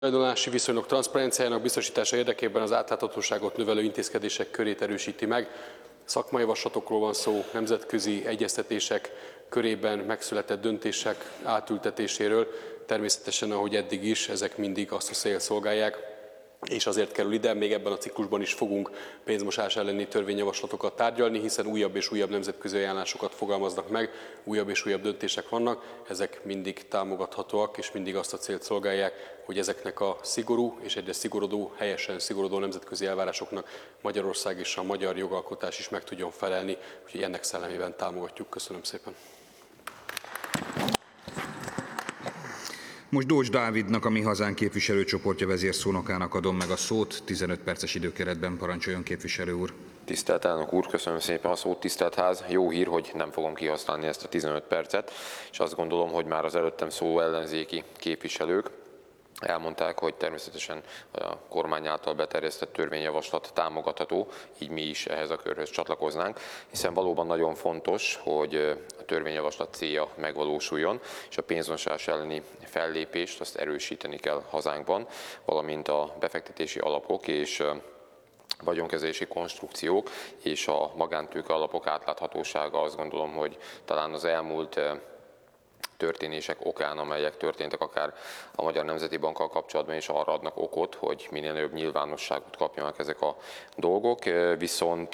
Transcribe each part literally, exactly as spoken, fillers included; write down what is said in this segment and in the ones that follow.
tulajdonási viszonyok transzparenciájának biztosítása érdekében az átláthatóságot növelő intézkedések körét erősíti meg. Szakmai javaslatokról van szó, nemzetközi egyeztetések körében megszületett döntések átültetéséről. Természetesen, ahogy eddig is, ezek mindig azt a célt szolgálják, és azért kerül ide, még ebben a ciklusban is fogunk pénzmosás elleni törvényjavaslatokat tárgyalni, hiszen újabb és újabb nemzetközi ajánlásokat fogalmaznak meg, újabb és újabb döntések vannak, ezek mindig támogathatóak, és mindig azt a célt szolgálják, hogy ezeknek a szigorú és egyre szigorodó, helyesen szigorodó nemzetközi elvárásoknak Magyarország és a magyar jogalkotás is meg tudjon felelni, úgyhogy ennek szellemében támogatjuk. Köszönöm szépen. Most Dózs Dávidnak, a Mi Hazánk képviselőcsoportja vezérszónokának adom meg a szót. tizenöt perces időkeretben parancsoljon, képviselő úr. Tisztelt elnök úr, köszönöm szépen a szót, tisztelt ház. Jó hír, hogy nem fogom kihasználni ezt a tizenöt percet, és azt gondolom, hogy már az előttem szóló ellenzéki képviselők elmondták, hogy természetesen a kormány által beterjesztett törvényjavaslat támogatható, így mi is ehhez a körhöz csatlakoznánk, hiszen valóban nagyon fontos, hogy a törvényjavaslat célja megvalósuljon, és a pénzmosás elleni fellépést azt erősíteni kell hazánkban, valamint a befektetési alapok és vagyonkezelési konstrukciók és a magántőke alapok átláthatósága, azt gondolom, hogy talán az elmúlt történések okán, amelyek történtek akár a Magyar Nemzeti Bankkal kapcsolatban is arra adnak okot, hogy minél nagyobb nyilvánosságot kapjanak ezek a dolgok, viszont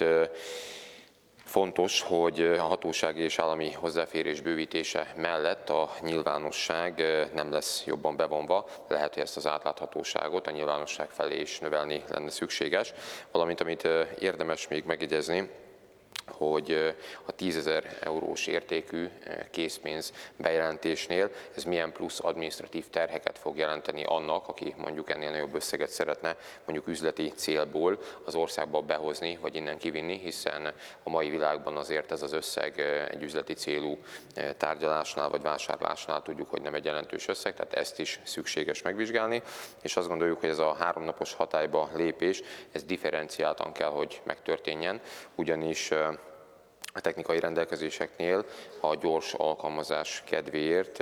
fontos, hogy a hatósági és állami hozzáférés bővítése mellett a nyilvánosság nem lesz jobban bevonva, lehet, hogy ezt az átláthatóságot a nyilvánosság felé is növelni lenne szükséges, valamint amit érdemes még megjegyezni, hogy a tízezer eurós értékű készpénz bejelentésnél ez milyen plusz adminisztratív terheket fog jelenteni annak, aki mondjuk ennél nagyobb összeget szeretne mondjuk üzleti célból az országba behozni, vagy innen kivinni, hiszen a mai világban azért ez az összeg egy üzleti célú tárgyalásnál vagy vásárlásnál tudjuk, hogy nem egy jelentős összeg, tehát ezt is szükséges megvizsgálni, és azt gondoljuk, hogy ez a háromnapos hatályba lépés, ez differenciáltan kell, hogy megtörténjen, ugyanis a technikai rendelkezéseknél a gyors alkalmazás kedvéért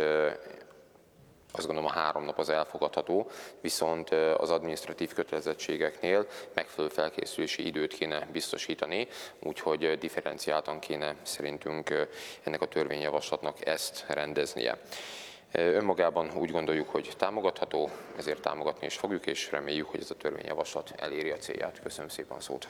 azt gondolom a három nap az elfogadható, viszont az adminisztratív kötelezettségeknél megfelelő felkészülési időt kéne biztosítani, úgyhogy differenciáltan kéne szerintünk ennek a törvényjavaslatnak ezt rendeznie. Önmagában úgy gondoljuk, hogy támogatható, ezért támogatni is fogjuk, és reméljük, hogy ez a törvényjavaslat eléri a célját. Köszönöm szépen a szót.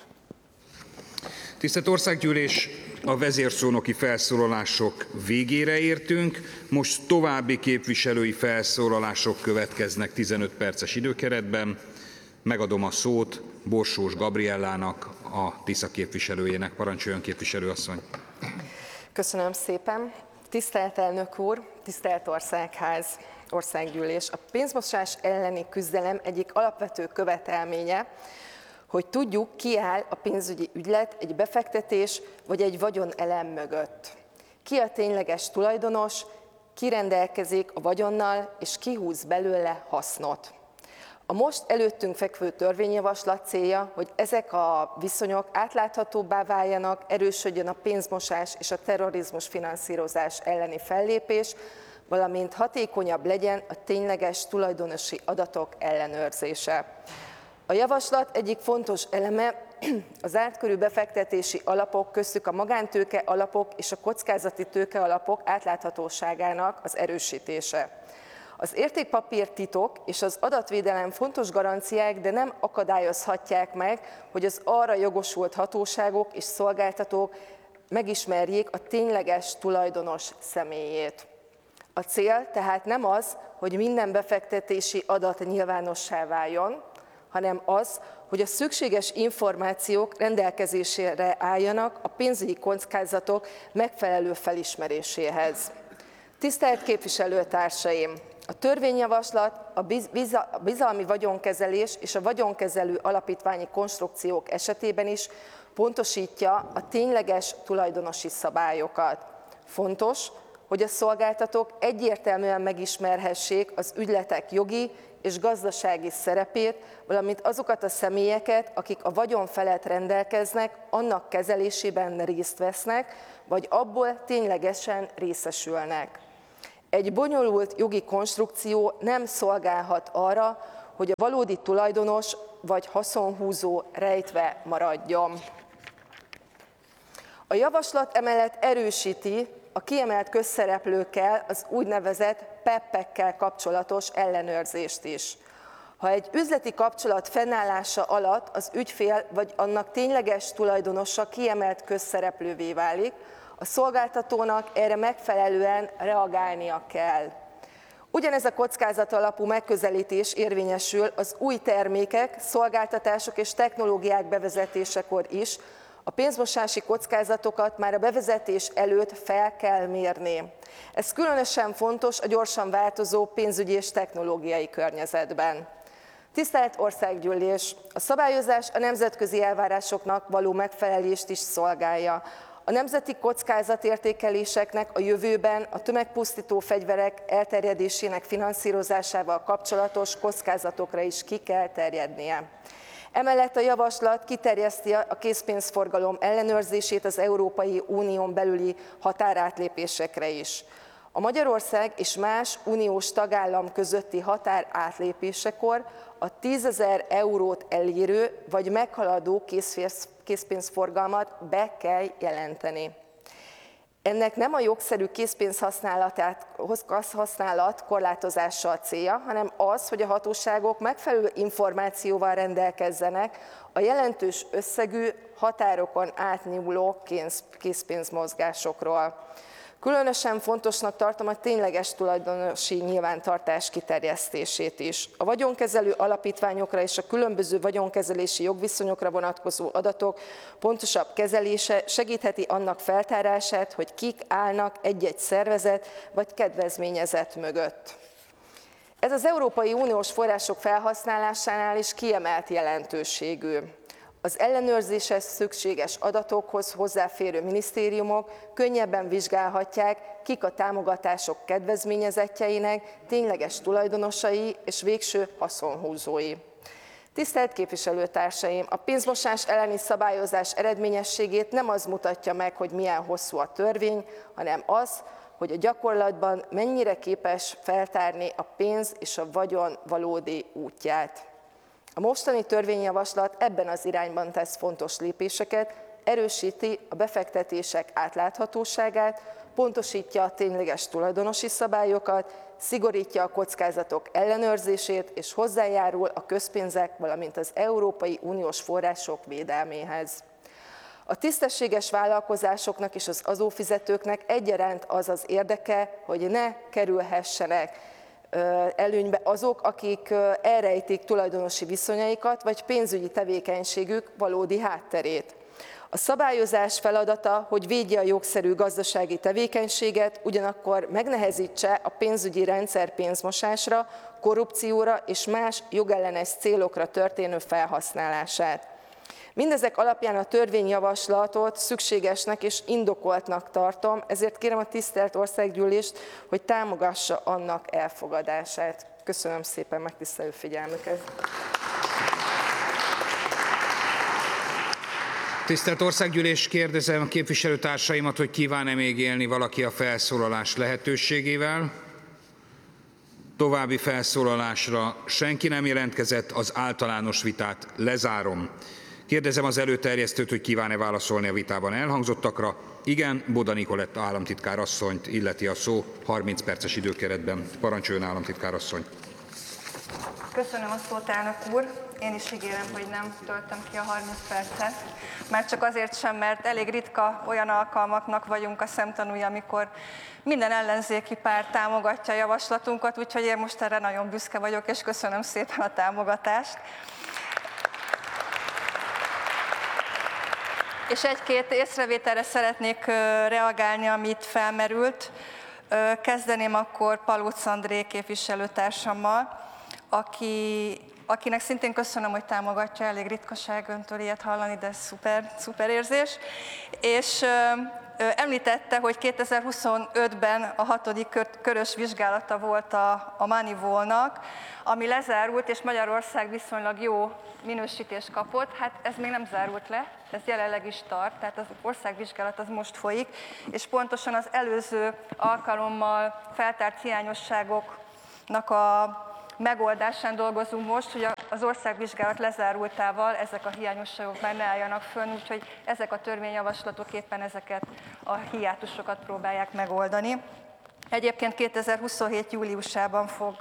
Tisztelt Országgyűlés, a vezérszónoki felszólalások végére értünk, most további képviselői felszólalások következnek tizenöt perces időkeretben. Megadom a szót Borsós Gabriellának, a Tisza képviselőjének. Parancsoljon, képviselőasszony! Köszönöm szépen! Tisztelt elnök úr, tisztelt Országház, Országgyűlés! A pénzmosás elleni küzdelem egyik alapvető követelménye, hogy tudjuk, ki áll a pénzügyi ügylet, egy befektetés vagy egy vagyonelem mögött. Ki a tényleges tulajdonos, ki rendelkezik a vagyonnal, és ki húz belőle hasznot. A most előttünk fekvő törvényjavaslat célja, hogy ezek a viszonyok átláthatóbbá váljanak, erősödjön a pénzmosás és a terrorizmus finanszírozás elleni fellépés, valamint hatékonyabb legyen a tényleges tulajdonosi adatok ellenőrzése. A javaslat egyik fontos eleme az ártkörű befektetési alapok, köztük a magántőke alapok és a kockázati tőke alapok átláthatóságának az erősítése. Az értékpapírtitok és az adatvédelem fontos garanciák, de nem akadályozhatják meg, hogy az arra jogosult hatóságok és szolgáltatók megismerjék a tényleges tulajdonos személyét. A cél tehát nem az, hogy minden befektetési adat nyilvánossá váljon, hanem az, hogy a szükséges információk rendelkezésére álljanak a pénzügyi kockázatok megfelelő felismeréséhez. Tisztelt képviselőtársaim! A törvényjavaslat a bizalmi vagyonkezelés és a vagyonkezelő alapítványi konstrukciók esetében is pontosítja a tényleges tulajdonosi szabályokat. Fontos, hogy a szolgáltatók egyértelműen megismerhessék az ügyletek jogi és gazdasági szerepét, valamint azokat a személyeket, akik a vagyon felett rendelkeznek, annak kezelésében részt vesznek, vagy abból ténylegesen részesülnek. Egy bonyolult jogi konstrukció nem szolgálhat arra, hogy a valódi tulajdonos vagy haszonhúzó rejtve maradjon. A javaslat emellett erősíti a kiemelt közszereplőkkel, az úgynevezett pep-ekkel kapcsolatos ellenőrzést is. Ha egy üzleti kapcsolat fennállása alatt az ügyfél vagy annak tényleges tulajdonosa kiemelt közszereplővé válik, a szolgáltatónak erre megfelelően reagálnia kell. Ugyanez a kockázat alapú megközelítés érvényesül az új termékek, szolgáltatások és technológiák bevezetésekor is. A pénzmosási kockázatokat már a bevezetés előtt fel kell mérni. Ez különösen fontos a gyorsan változó pénzügyi és technológiai környezetben. Tisztelt Országgyűlés! A szabályozás a nemzetközi elvárásoknak való megfelelést is szolgálja. A nemzeti kockázatértékeléseknek a jövőben a tömegpusztító fegyverek elterjedésének finanszírozásával kapcsolatos kockázatokra is ki kell terjednie. Emellett a javaslat kiterjeszti a készpénzforgalom ellenőrzését az Európai Unión belüli határátlépésekre is. A Magyarország és más uniós tagállam közötti határátlépésekor a tízezer eurót elérő vagy meghaladó készpénzforgalmat be kell jelenteni. Ennek nem a jogszerű készpénzhasználat korlátozása a célja, hanem az, hogy a hatóságok megfelelő információval rendelkezzenek a jelentős összegű határokon átnyúló készpénzmozgásokról. Különösen fontosnak tartom a tényleges tulajdonosi nyilvántartás kiterjesztését is. A vagyonkezelő alapítványokra és a különböző vagyonkezelési jogviszonyokra vonatkozó adatok pontosabb kezelése segítheti annak feltárását, hogy kik állnak egy-egy szervezet vagy kedvezményezett mögött. Ez az Európai Uniós források felhasználásánál is kiemelt jelentőségű. Az ellenőrzéshez szükséges adatokhoz hozzáférő minisztériumok könnyebben vizsgálhatják, kik a támogatások kedvezményezettjeinek tényleges tulajdonosai és végső haszonhúzói. Tisztelt képviselőtársaim! A pénzmosás elleni szabályozás eredményességét nem az mutatja meg, hogy milyen hosszú a törvény, hanem az, hogy a gyakorlatban mennyire képes feltárni a pénz és a vagyon valódi útját. A mostani törvényjavaslat ebben az irányban tesz fontos lépéseket, erősíti a befektetések átláthatóságát, pontosítja a tényleges tulajdonosi szabályokat, szigorítja a kockázatok ellenőrzését és hozzájárul a közpénzek, valamint az Európai Uniós források védelméhez. A tisztességes vállalkozásoknak és az adófizetőknek egyaránt az az érdeke, hogy ne kerülhessenek előnybe azok, akik elrejtik tulajdonosi viszonyaikat, vagy pénzügyi tevékenységük valódi hátterét. A szabályozás feladata, hogy védje a jogszerű gazdasági tevékenységet, ugyanakkor megnehezítse a pénzügyi rendszer pénzmosásra, korrupcióra és más jogellenes célokra történő felhasználását. Mindezek alapján a törvényjavaslatot szükségesnek és indokoltnak tartom, ezért kérem a tisztelt Országgyűlést, hogy támogassa annak elfogadását. Köszönöm szépen megtisztelő figyelmüket. Tisztelt Országgyűlés, kérdezem a képviselőtársaimat, hogy kíván-e még élni valaki a felszólalás lehetőségével. További felszólalásra senki nem jelentkezett, az általános vitát lezárom. Kérdezem az előterjesztőt, hogy kíván-e válaszolni a vitában elhangzottakra. Igen, Boda Nikoletta államtitkár asszonyt illeti a szó harminc perces időkeretben. Parancsoljon, államtitkár asszony! Köszönöm a szót, elnök úr. Én is ígérem, hogy nem töltöm ki a harminc percet. Már csak azért sem, mert elég ritka olyan alkalmaknak vagyunk a szemtanúi, amikor minden ellenzéki párt támogatja a javaslatunkat, úgyhogy én most erre nagyon büszke vagyok, és köszönöm szépen a támogatást. És egy-két észrevételre szeretnék reagálni, amit felmerült. Kezdeném akkor Palóc André képviselőtársammal, aki, akinek szintén köszönöm, hogy támogatja, elég ritkaság öntől ilyet hallani, de szuper, szuper érzés. És említette, hogy kétezer-huszonötben a hatodik körös vizsgálata volt a, a Moneyval-nak, ami lezárult, és Magyarország viszonylag jó minősítést kapott. Hát ez még nem zárult le, ez jelenleg is tart, tehát az országvizsgálat az most folyik, és pontosan az előző alkalommal feltárt hiányosságoknak a megoldásán dolgozunk most, hogy az országvizsgálat lezárultával ezek a hiányosságok már ne álljanak fönn, úgyhogy ezek a törvényjavaslatok éppen ezeket a hiátusokat próbálják megoldani. Egyébként kétezer-huszonhét júliusában fog,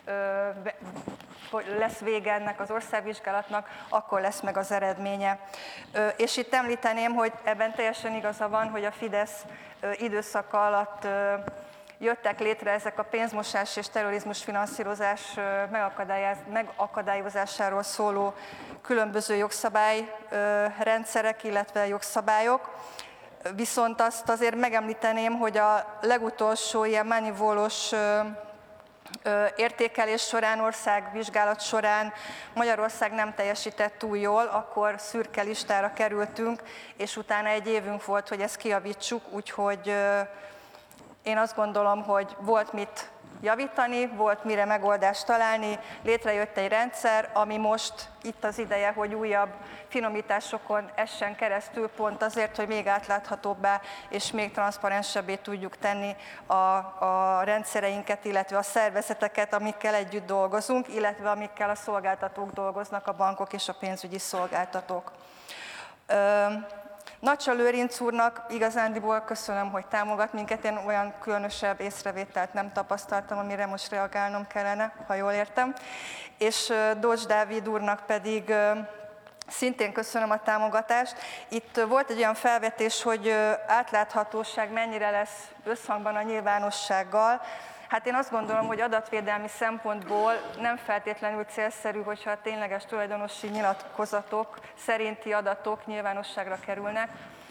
ö, lesz vége ennek az országvizsgálatnak, akkor lesz meg az eredménye. Ö, és itt említeném, hogy ebben teljesen igaza van, hogy a Fidesz ö, időszaka alatt ö, jöttek létre ezek a pénzmosás és terrorizmus finanszírozás megakadályozásáról szóló különböző jogszabályrendszerek, illetve jogszabályok. Viszont azt azért megemlíteném, hogy a legutolsó ilyen manivolos értékelés során, országvizsgálat során Magyarország nem teljesített túl jól, akkor szürke listára kerültünk, és utána egy évünk volt, hogy ezt kijavítsuk, úgyhogy én azt gondolom, hogy volt mit javítani, volt mire megoldást találni, létrejött egy rendszer, ami most itt az ideje, hogy újabb finomításokon essen keresztül, pont azért, hogy még átláthatóbbá és még transzparensebbé tudjuk tenni a, a rendszereinket, illetve a szervezeteket, amikkel együtt dolgozunk, illetve amikkel a szolgáltatók dolgoznak, a bankok és a pénzügyi szolgáltatók. Nagysa Lőrinc úrnak igazándiból köszönöm, hogy támogat minket, én olyan különösebb észrevételt nem tapasztaltam, amire most reagálnom kellene, ha jól értem. És Dodds Dávid úrnak pedig szintén köszönöm a támogatást. Itt volt egy olyan felvetés, hogy átláthatóság mennyire lesz összhangban a nyilvánossággal. Hát én azt gondolom, hogy adatvédelmi szempontból nem feltétlenül célszerű, hogyha a tényleges tulajdonosi nyilatkozatok szerinti adatok nyilvánosságra kerülnek.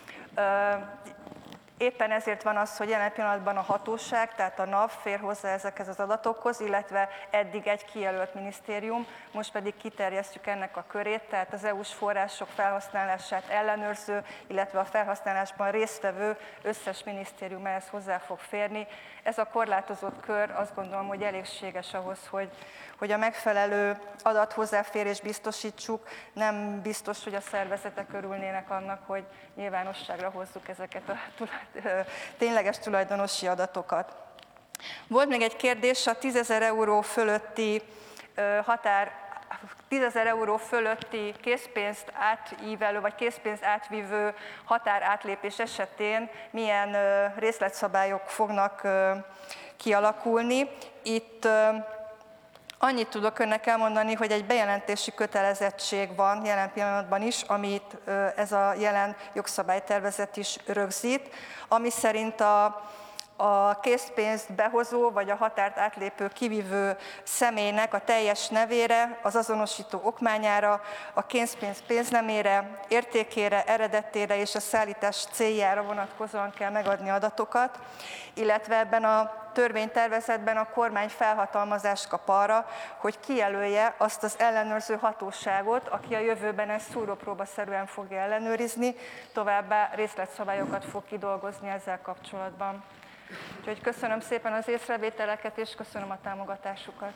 Éppen ezért van az, hogy jelen pillanatban a hatóság, tehát a NAV fér hozzá ezekhez az adatokhoz, illetve eddig egy kijelölt minisztérium, most pedig kiterjesztjük ennek a körét, tehát az é u-s források felhasználását ellenőrző, illetve a felhasználásban résztvevő összes minisztérium ehhez hozzá fog férni. Ez a korlátozott kör azt gondolom, hogy elégséges ahhoz, hogy, hogy a megfelelő adathozzáférést biztosítsuk. Nem biztos, hogy a szervezetek örülnének annak, hogy nyilvánosságra hozzuk ezeket a tényleges tulajdonosi adatokat. Volt még egy kérdés, a tízezer euró fölötti határ, tízezer euró fölötti készpénzt átívelő, vagy készpénzt átvívő határátlépés esetén milyen részletszabályok fognak kialakulni. Itt annyit tudok önnek elmondani, hogy egy bejelentési kötelezettség van jelen pillanatban is, amit ez a jelen jogszabálytervezet is rögzít, ami szerint a a készpénzt behozó vagy a határt átlépő kivívő személynek a teljes nevére, az azonosító okmányára, a készpénz pénznemére, értékére, eredetére és a szállítás céljára vonatkozóan kell megadni adatokat, illetve ebben a törvénytervezetben a kormány felhatalmazást kap arra, hogy kijelölje azt az ellenőrző hatóságot, aki a jövőben ezt szúrópróbaszerűen fogja ellenőrizni, továbbá részletszabályokat fog kidolgozni ezzel kapcsolatban. Úgyhogy köszönöm szépen az észrevételeket, és köszönöm a támogatásukat.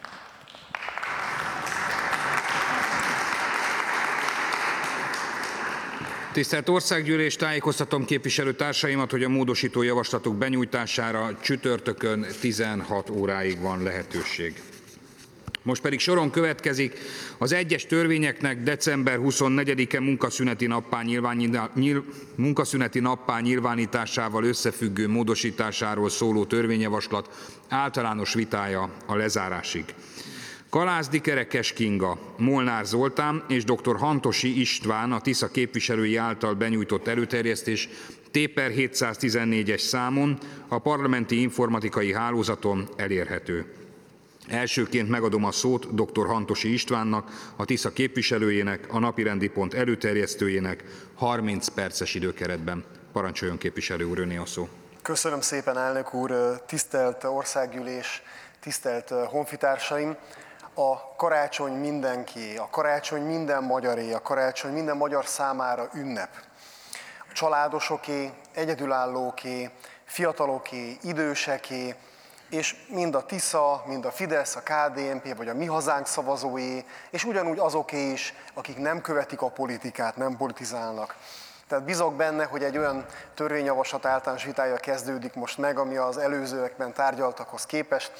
Tisztelt Országgyűlés, tájékoztatom képviselőtársaimat, hogy a módosító javaslatok benyújtására csütörtökön tizenhat óráig van lehetőség. Most pedig soron következik az egyes törvényeknek december huszonnegyedike munkaszüneti nappá, nyilv, munkaszüneti nappá nyilvánításával összefüggő módosításáról szóló törvényjavaslat általános vitája a lezárásig. Kalászdi Kerekes Kinga, Molnár Zoltán és dr. Hantosi István a Tisza képviselői által benyújtott előterjesztés T per hétszáztizennégyes számon a parlamenti informatikai hálózaton elérhető. Elsőként megadom a szót dr. Hantosi Istvánnak, a Tisza képviselőjének, a napirendi pont előterjesztőjének harminc perces időkeretben. Parancsoljon, képviselő úr, öné a szó. Köszönöm szépen, elnök úr, tisztelt Országgyűlés, tisztelt honfitársaim! A karácsony mindenki, a karácsony minden magyaré, a karácsony minden magyar számára ünnep. A családosoké, egyedülállóké, fiataloké, időseké, és mind a Tisza, mind a Fidesz, a ká dé en pé vagy a Mi Hazánk szavazói, és ugyanúgy azoké is, akik nem követik a politikát, nem politizálnak. Tehát bízok benne, hogy egy olyan törvényjavaslat általános vitája kezdődik most meg, ami az előzőekben tárgyaltakhoz képest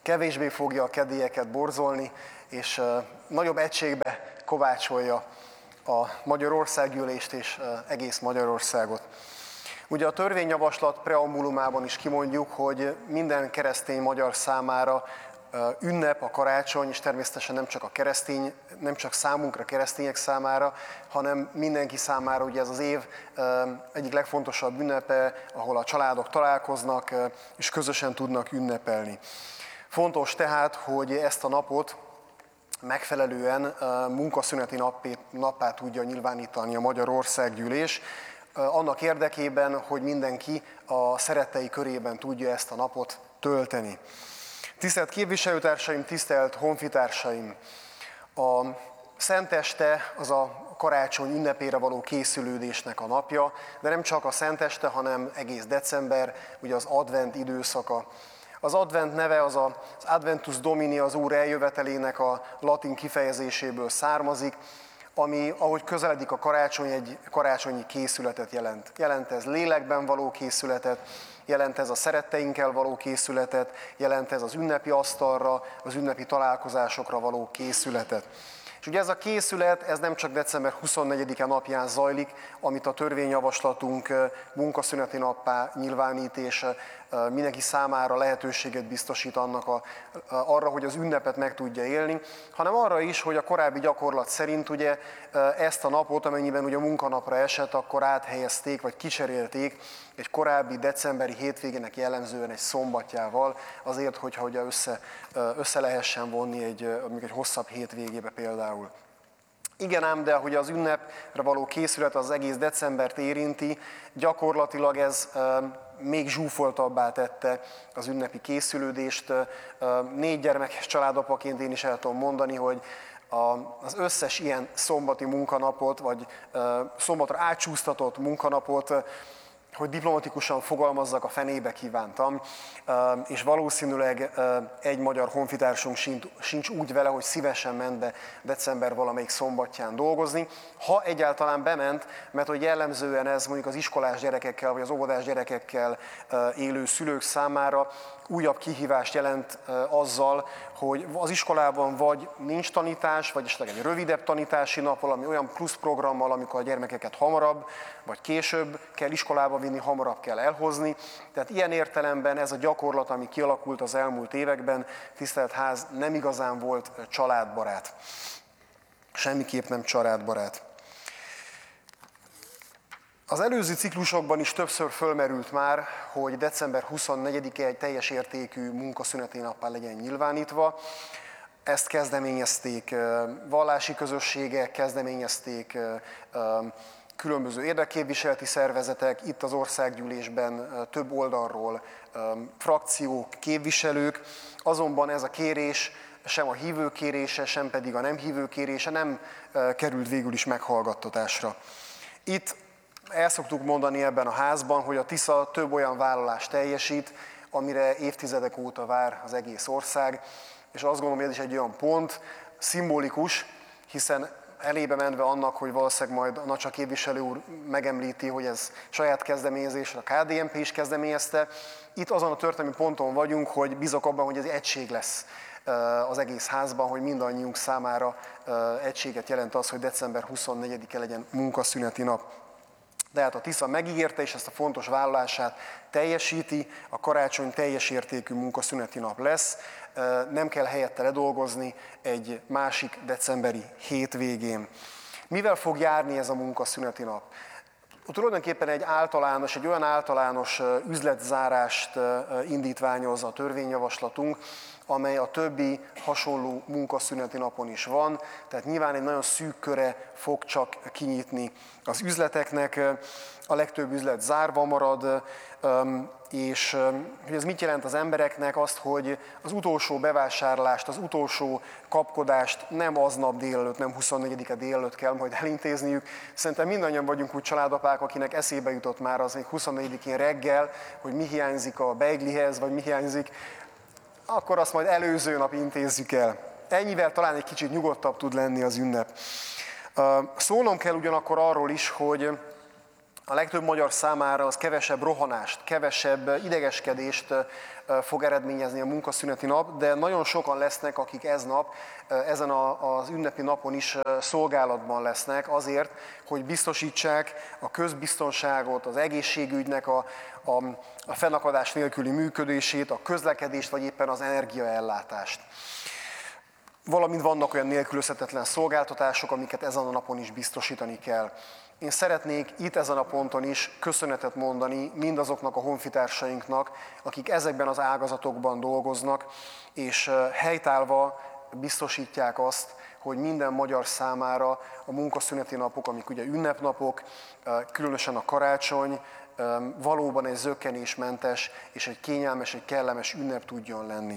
kevésbé fogja a kedélyeket borzolni, és nagyobb egységbe kovácsolja a Magyar Országgyűlést és egész Magyarországot. Ugye a törvényjavaslat preambulumában is kimondjuk, hogy minden keresztény magyar számára ünnep a karácsony, és természetesen nem csak a keresztény, nem csak számunkra, keresztények számára, hanem mindenki számára, ugye ez az év egyik legfontosabb ünnepe, ahol a családok találkoznak, és közösen tudnak ünnepelni. Fontos tehát, hogy ezt a napot megfelelően munkaszüneti nappá, nappá tudja nyilvánítani a Magyar Országgyűlés, annak érdekében, hogy mindenki a szerettei körében tudja ezt a napot tölteni. Tisztelt képviselőtársaim, tisztelt honfitársaim! A Szenteste az a karácsony ünnepére való készülődésnek a napja, de nem csak a Szenteste, hanem egész december, ugye az advent időszaka. Az advent neve az az Adventus Domini, az Úr eljövetelének a latin kifejezéséből származik, ami, ahogy közeledik a karácsony, egy karácsonyi készületet jelent. Jelent ez lélekben való készületet, jelent ez a szeretteinkkel való készületet, jelent ez az ünnepi asztalra, az ünnepi találkozásokra való készületet. És ugye ez a készület, ez nem csak december huszonnegyedike napján zajlik, amit a törvényjavaslatunk munkaszüneti nappá nyilvánít, és mindenki számára lehetőséget biztosít annak a, arra, hogy az ünnepet meg tudja élni, hanem arra is, hogy a korábbi gyakorlat szerint ugye ezt a napot, amennyiben ugye munkanapra esett, akkor áthelyezték, vagy kicserélték egy korábbi decemberi hétvégének jellemzően egy szombatjával, azért, hogyha ugye össze, össze lehessen vonni egy, egy hosszabb hétvégébe például. Igen ám, de hogy az ünnepre való készület az egész decembert érinti, gyakorlatilag ez még zsúfoltabbá tette az ünnepi készülődést. Négy gyermekes családapaként én is el tudom mondani, hogy az összes ilyen szombati munkanapot, vagy szombatra átsúsztatott munkanapot, hogy diplomatikusan fogalmazzak, a fenébe kívántam, és valószínűleg egy magyar honfitársunk sincs úgy vele, hogy szívesen ment be december valamelyik szombatján dolgozni, ha egyáltalán bement, mert hogy jellemzően ez mondjuk az iskolás gyerekekkel, vagy az óvodás gyerekekkel élő szülők számára újabb kihívást jelent azzal, hogy az iskolában vagy nincs tanítás, vagy esetleg egy rövidebb tanítási nap, valami olyan plusz programmal, amikor a gyermekeket hamarabb, vagy később kell iskolába vinni, hamarabb kell elhozni. Tehát ilyen értelemben ez a gyakorlat, ami kialakult az elmúlt években, tisztelt ház, nem igazán volt családbarát. Semmiképp nem családbarát. Az előző ciklusokban is többször fölmerült már, hogy december huszonnegyedike egy teljes értékű munkaszüneti nappá legyen nyilvánítva. Ezt kezdeményezték vallási közösségek, kezdeményezték különböző érdekképviseleti szervezetek, itt az országgyűlésben több oldalról frakciók, képviselők, azonban ez a kérés sem a hívő kérése, sem pedig a nem hívő kérése nem került végül is meghallgattatásra. Itt el szoktuk mondani ebben a házban, hogy a Tisza több olyan vállalást teljesít, amire évtizedek óta vár az egész ország, és azt gondolom, hogy ez is egy olyan pont, szimbolikus, hiszen elébe menve annak, hogy valószínűleg majd a Nacsa képviselő úr megemlíti, hogy ez saját kezdeményezésre, a ká dé en pé is kezdeményezte. Itt azon a történelmi ponton vagyunk, hogy bízok abban, hogy ez egység lesz az egész házban, hogy mindannyiunk számára egységet jelent az, hogy december huszonnegyedike legyen munkaszüneti nap. De hát a Tisza megígérte, és ezt a fontos vállalását teljesíti, a karácsony teljes értékű munkaszüneti nap lesz, nem kell helyette ledolgozni egy másik decemberi hétvégén. Mivel fog járni ez a munkaszüneti nap? Tulajdonképpen egy általános, egy olyan általános üzletzárást indítványoz a törvényjavaslatunk, amely a többi hasonló munkaszüneti napon is van, tehát nyilván egy nagyon szűk köre fog csak kinyitni az üzleteknek, a legtöbb üzlet zárva marad, és hogy ez mit jelent az embereknek? Azt, hogy az utolsó bevásárlást, az utolsó kapkodást nem aznap délelőtt, nem huszonnegyedike délelőtt kell majd elintézniük. Szerintem mindannyian vagyunk úgy családapák, akinek eszébe jutott már az még huszonnegyedikén reggel, hogy mi hiányzik a beiglihez, vagy mi hiányzik, akkor azt majd előző nap intézzük el. Ennyivel talán egy kicsit nyugodtabb tud lenni az ünnep. Szólnom kell ugyanakkor arról is, hogy A legtöbb magyar számára az kevesebb rohanást, kevesebb idegeskedést fog eredményezni a munkaszüneti nap, de nagyon sokan lesznek, akik ez nap, ezen az ünnepi napon is szolgálatban lesznek azért, hogy biztosítsák a közbiztonságot, az egészségügynek a, a, a fennakadás nélküli működését, a közlekedést, vagy éppen az energiaellátást. Valamint vannak olyan nélkülözhetetlen szolgáltatások, amiket ezen a napon is biztosítani kell. Én szeretnék itt ezen a ponton is köszönetet mondani mindazoknak a honfitársainknak, akik ezekben az ágazatokban dolgoznak, és helytállva biztosítják azt, hogy minden magyar számára a munkaszüneti napok, amik ugye ünnepnapok, különösen a karácsony, valóban egy zökkenésmentes és egy kényelmes, egy kellemes ünnep tudjon lenni.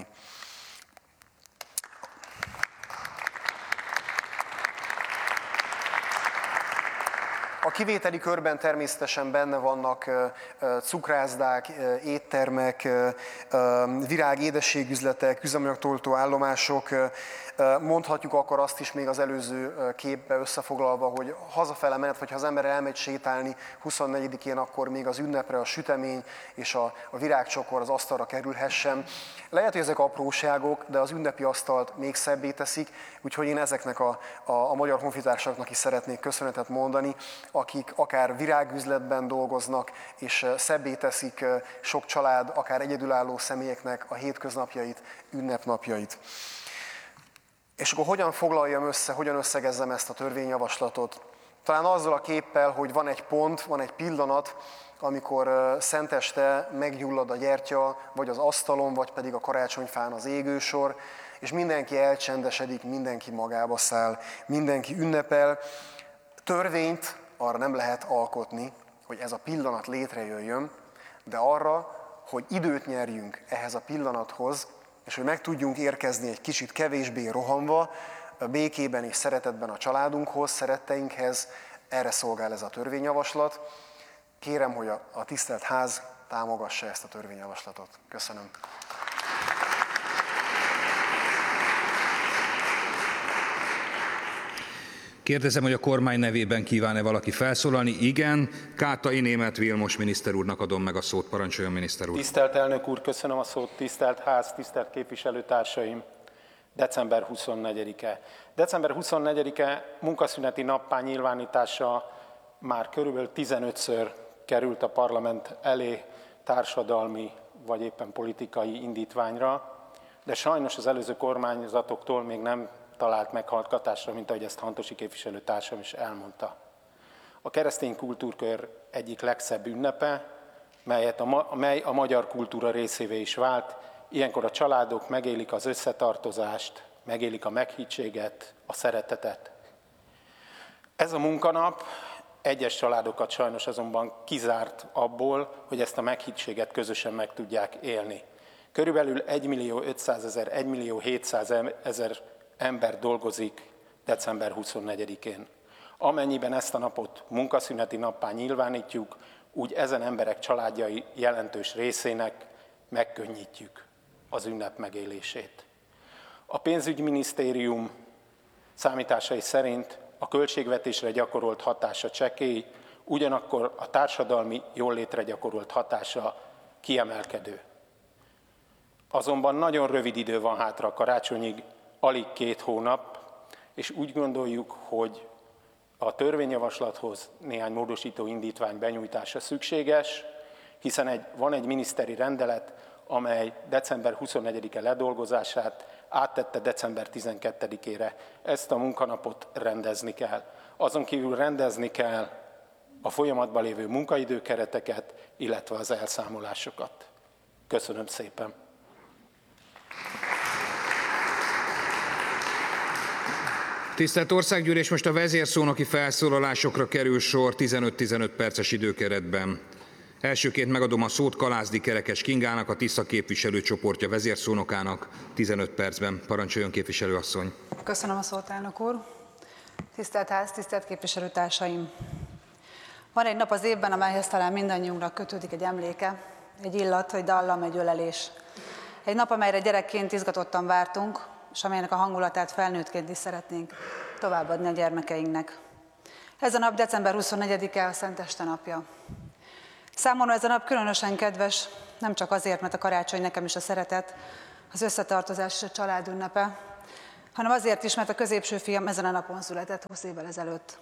A kivételi körben természetesen benne vannak cukrászdák, éttermek, virág édességüzletek, üzemanyagtoltó állomások. Mondhatjuk akkor azt is még az előző képbe összefoglalva, hogy hazafele menet, vagy ha az ember elmegy sétálni huszonnegyedikén, akkor még az ünnepre a sütemény és a, a virágcsokor az asztalra kerülhessen. Lehet, hogy ezek apróságok, de az ünnepi asztalt még szebbé teszik, úgyhogy én ezeknek a, a, a magyar honfitársaknak is szeretnék köszönetet mondani, akik akár virágüzletben dolgoznak, és szebbé teszik sok család, akár egyedülálló személyeknek a hétköznapjait, ünnepnapjait. És akkor hogyan foglaljam össze, hogyan összegezzem ezt a törvényjavaslatot? Talán azzal a képpel, hogy van egy pont, van egy pillanat, amikor szenteste meggyullad a gyertya, vagy az asztalon, vagy pedig a karácsonyfán az égősor, és mindenki elcsendesedik, mindenki magába száll, mindenki ünnepel. Törvényt arra nem lehet alkotni, hogy ez a pillanat létrejöjjön, de arra, hogy időt nyerjünk ehhez a pillanathoz, és hogy meg tudjunk érkezni egy kicsit kevésbé rohanva, békében és szeretetben a családunkhoz, szeretteinkhez, erre szolgál ez a törvényjavaslat. Kérem, hogy a, a tisztelt ház támogassa ezt a törvényjavaslatot. Köszönöm. Kérdezem, hogy a kormány nevében kíván-e valaki felszólalni? Igen. Kátai Németh Vilmos miniszter úrnak adom meg a szót. Parancsoljon, miniszter úr. Tisztelt elnök úr, köszönöm a szót. Tisztelt ház, tisztelt képviselőtársaim. december huszonnegyedike. december huszonnegyedike munkaszüneti nappá nyilvánítása már körülbelül tizenötször került a parlament elé társadalmi vagy éppen politikai indítványra, de sajnos az előző kormányzatoktól még nem talált meghallgatásra, mint ahogy ezt Hantosi képviselőtársam is elmondta. A keresztény kultúrkör egyik legszebb ünnepe, melyet a, mely a magyar kultúra részévé is vált. Ilyenkor a családok megélik az összetartozást, megélik a meghittséget, a szeretetet. Ez a munkanap egyes családokat sajnos azonban kizárt abból, hogy ezt a meghittséget közösen meg tudják élni. Körülbelül egymillió ötszázezer, egymillió hétszázezer ember dolgozik december huszonnegyedikén. Amennyiben ezt a napot munkaszüneti nappá nyilvánítjuk, úgy ezen emberek családjai jelentős részének megkönnyítjük az ünnep megélését. A pénzügyminisztérium számításai szerint a költségvetésre gyakorolt hatása csekély, ugyanakkor a társadalmi jólétre gyakorolt hatása kiemelkedő. Azonban nagyon rövid idő van hátra a karácsonyig, alig két hónap, és úgy gondoljuk, hogy a törvényjavaslathoz néhány módosító indítvány benyújtása szükséges, hiszen egy, van egy miniszteri rendelet, amely december huszonnegyedike ledolgozását áttette december tizenkettedikére. Ezt a munkanapot rendezni kell. Azon kívül rendezni kell a folyamatban lévő munkaidőkereteket, illetve az elszámolásokat. Köszönöm szépen! Tisztelt Országgyűlés, most a vezérszónoki felszólalásokra kerül sor tizenöt-tizenöt perces időkeretben. Elsőként megadom a szót Kalázdi Kerekes Kingának, a Tisza képviselőcsoportja vezérszónokának tizenöt percben. Parancsoljon, képviselőasszony! Köszönöm a szót, elnök úr! Tisztelt ház, tisztelt képviselőtársaim! Van egy nap az évben, amelyhez talán mindannyiunknak kötődik egy emléke, egy illat, egy dallam, egy ölelés. Egy nap, amelyre gyerekként izgatottan vártunk, és amelynek a hangulatát felnőttként is szeretnénk továbbadni a gyermekeinknek. Ez a nap december huszonnegyedike, a Szenteste napja. Számomra ez a nap különösen kedves, nem csak azért, mert a karácsony nekem is a szeretet, az összetartozás és a család ünnepe, hanem azért is, mert a középső fiam ezen a napon született húsz évvel ezelőtt.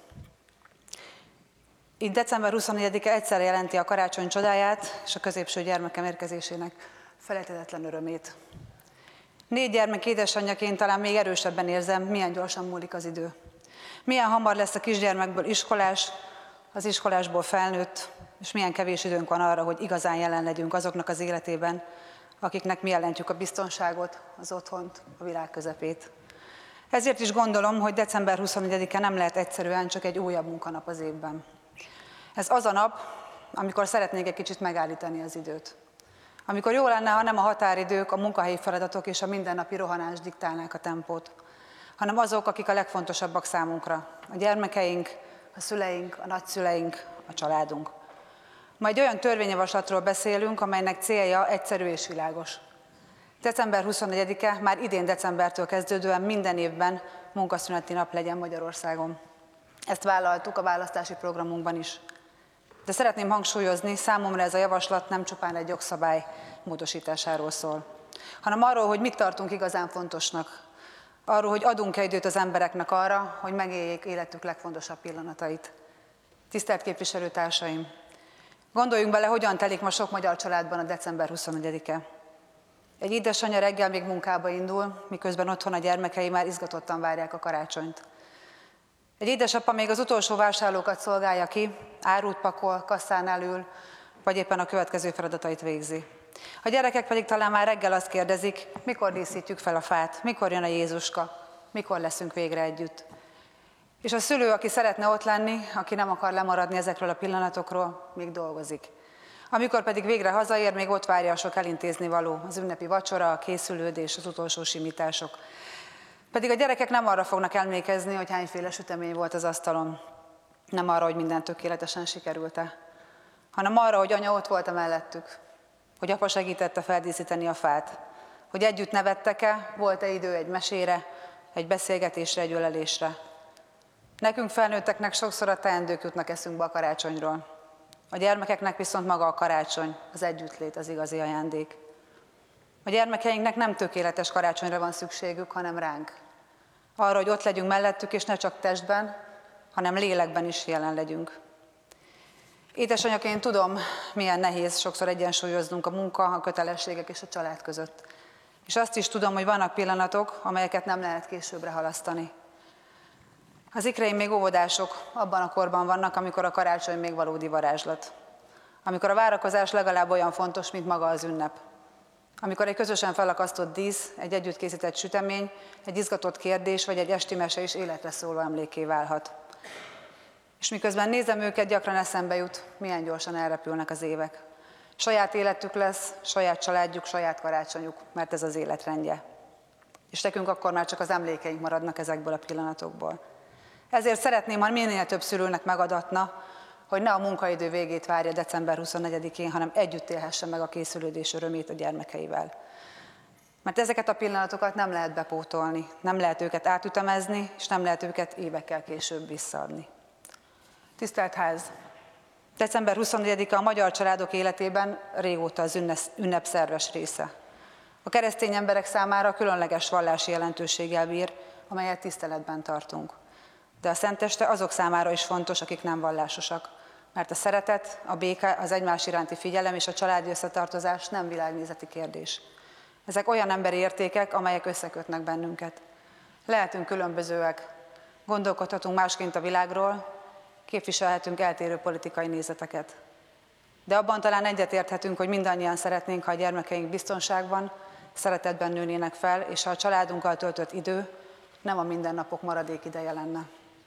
Így december huszonnegyedike egyszerre jelenti a karácsony csodáját és a középső gyermekem érkezésének felejthetetlen örömét. Négy gyermek édesanyjaként talán még erősebben érzem, milyen gyorsan múlik az idő. Milyen hamar lesz a kisgyermekből iskolás, az iskolásból felnőtt, és milyen kevés időnk van arra, hogy igazán jelen legyünk azoknak az életében, akiknek mi jelentjük a biztonságot, az otthont, a világ közepét. Ezért is gondolom, hogy december huszonnegyedike nem lehet egyszerűen csak egy újabb munkanap az évben. Ez az a nap, amikor szeretnék egy kicsit megállítani az időt. Amikor jó lenne, ha nem a határidők, a munkahelyi feladatok és a mindennapi rohanás diktálnák a tempót, hanem azok, akik a legfontosabbak számunkra. A gyermekeink, a szüleink, a nagyszüleink, a családunk. Majd olyan törvényjavaslatról beszélünk, amelynek célja egyszerű és világos. december huszonnegyedike már idén decembertől kezdődően minden évben munkaszüneti nap legyen Magyarországon. Ezt vállaltuk a választási programunkban is. De szeretném hangsúlyozni, számomra ez a javaslat nem csupán egy jogszabály módosításáról szól, hanem arról, hogy mit tartunk igazán fontosnak. Arról, hogy adunk-e időt az embereknek arra, hogy megéljék életük legfontosabb pillanatait. Tisztelt képviselőtársaim! Gondoljunk bele, hogyan telik ma sok magyar családban a december huszonnegyedike. Egy édesanyja reggel még munkába indul, miközben otthon a gyermekei már izgatottan várják a karácsonyt. Egy édesapa még az utolsó vásárlókat szolgálja ki, árut pakol, kasszánál ül, vagy éppen a következő feladatait végzi. A gyerekek pedig talán már reggel azt kérdezik, mikor díszítjük fel a fát, mikor jön a Jézuska, mikor leszünk végre együtt. És a szülő, aki szeretne ott lenni, aki nem akar lemaradni ezekről a pillanatokról, még dolgozik. Amikor pedig végre hazaér, még ott várja a sok elintézni való, az ünnepi vacsora, a készülődés, az utolsó simítások. Pedig a gyerekek nem arra fognak emlékezni, hogy hányféle sütemény volt az asztalon, nem arra, hogy minden tökéletesen sikerült-e, hanem arra, hogy anya ott volt mellettük, hogy apa segítette feldíszíteni a fát, hogy együtt nevettek-e, volt-e idő egy mesére, egy beszélgetésre, egy ölelésre. Nekünk felnőtteknek sokszor a teendők jutnak eszünkbe a karácsonyról. A gyermekeknek viszont maga a karácsony, az együttlét, az igazi ajándék. A gyermekeinknek nem tökéletes karácsonyra van szükségük, hanem ránk. Arra, hogy ott legyünk mellettük, és ne csak testben, hanem lélekben is jelen legyünk. Édesanyaként tudom, milyen nehéz sokszor egyensúlyoznunk a munka, a kötelességek és a család között. És azt is tudom, hogy vannak pillanatok, amelyeket nem lehet későbbre halasztani. Az ikreim még óvodások, abban a korban vannak, amikor a karácsony még valódi varázslat. Amikor a várakozás legalább olyan fontos, mint maga az ünnep. Amikor egy közösen felakasztott dísz, egy együtt készített sütemény, egy izgatott kérdés vagy egy esti mese is életre szóló emlékké válhat. És miközben nézem őket, gyakran eszembe jut, milyen gyorsan elrepülnek az évek. Saját életük lesz, saját családjuk, saját karácsonyuk, mert ez az életrendje. És nekünk akkor már csak az emlékeink maradnak ezekből a pillanatokból. Ezért szeretném, ha minél több szülőnek megadatna, hogy ne a munkaidő végét várja december huszonnegyedikén, hanem együtt élhesse meg a készülődés örömét a gyermekeivel. Mert ezeket a pillanatokat nem lehet bepótolni, nem lehet őket átütemezni, és nem lehet őket évekkel később visszaadni. Tisztelt Ház! december huszonnegyedike a magyar családok életében régóta az ünnep szerves része. A keresztény emberek számára különleges vallási jelentőséggel bír, amelyet tiszteletben tartunk. De a Szenteste azok számára is fontos, akik nem vallásosak, mert a szeretet, a béke, az egymás iránti figyelem és a családi összetartozás nem világnézeti kérdés. Ezek olyan emberi értékek, amelyek összekötnek bennünket. Lehetünk különbözőek, gondolkodhatunk másként a világról, képviselhetünk eltérő politikai nézeteket. De abban talán egyetérthetünk, hogy mindannyian szeretnénk, ha a gyermekeink biztonságban, szeretetben nőnének fel, és ha a családunkkal töltött idő nem a mindennapok maradék ideje lenne.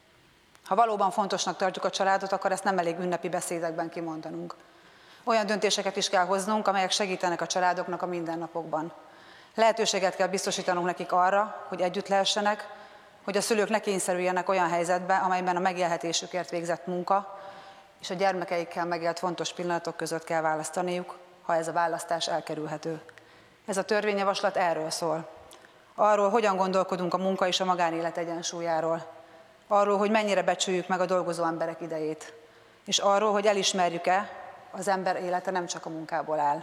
Ha valóban fontosnak tartjuk a családot, akkor ezt nem elég ünnepi beszédekben kimondanunk. Olyan döntéseket is kell hoznunk, amelyek segítenek a családoknak a mindennapokban. Lehetőséget kell biztosítanunk nekik arra, hogy együtt lehessenek, hogy a szülők ne kényszerüljenek olyan helyzetbe, amelyben a megélhetésükért végzett munka és a gyermekeikkel megélt fontos pillanatok között kell választaniuk, ha ez a választás elkerülhető. Ez a törvényjavaslat erről szól. Arról, hogyan gondolkodunk a munka és a magánélet egyensúlyáról. arról, hogy mennyire becsüljük meg a dolgozó emberek idejét, és arról, hogy elismerjük-e, az ember élete nem csak a munkából áll.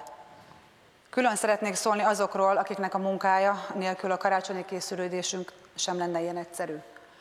Külön szeretnék szólni azokról, akiknek a munkája nélkül a karácsonyi készülődésünk sem lenne ilyen egyszerű.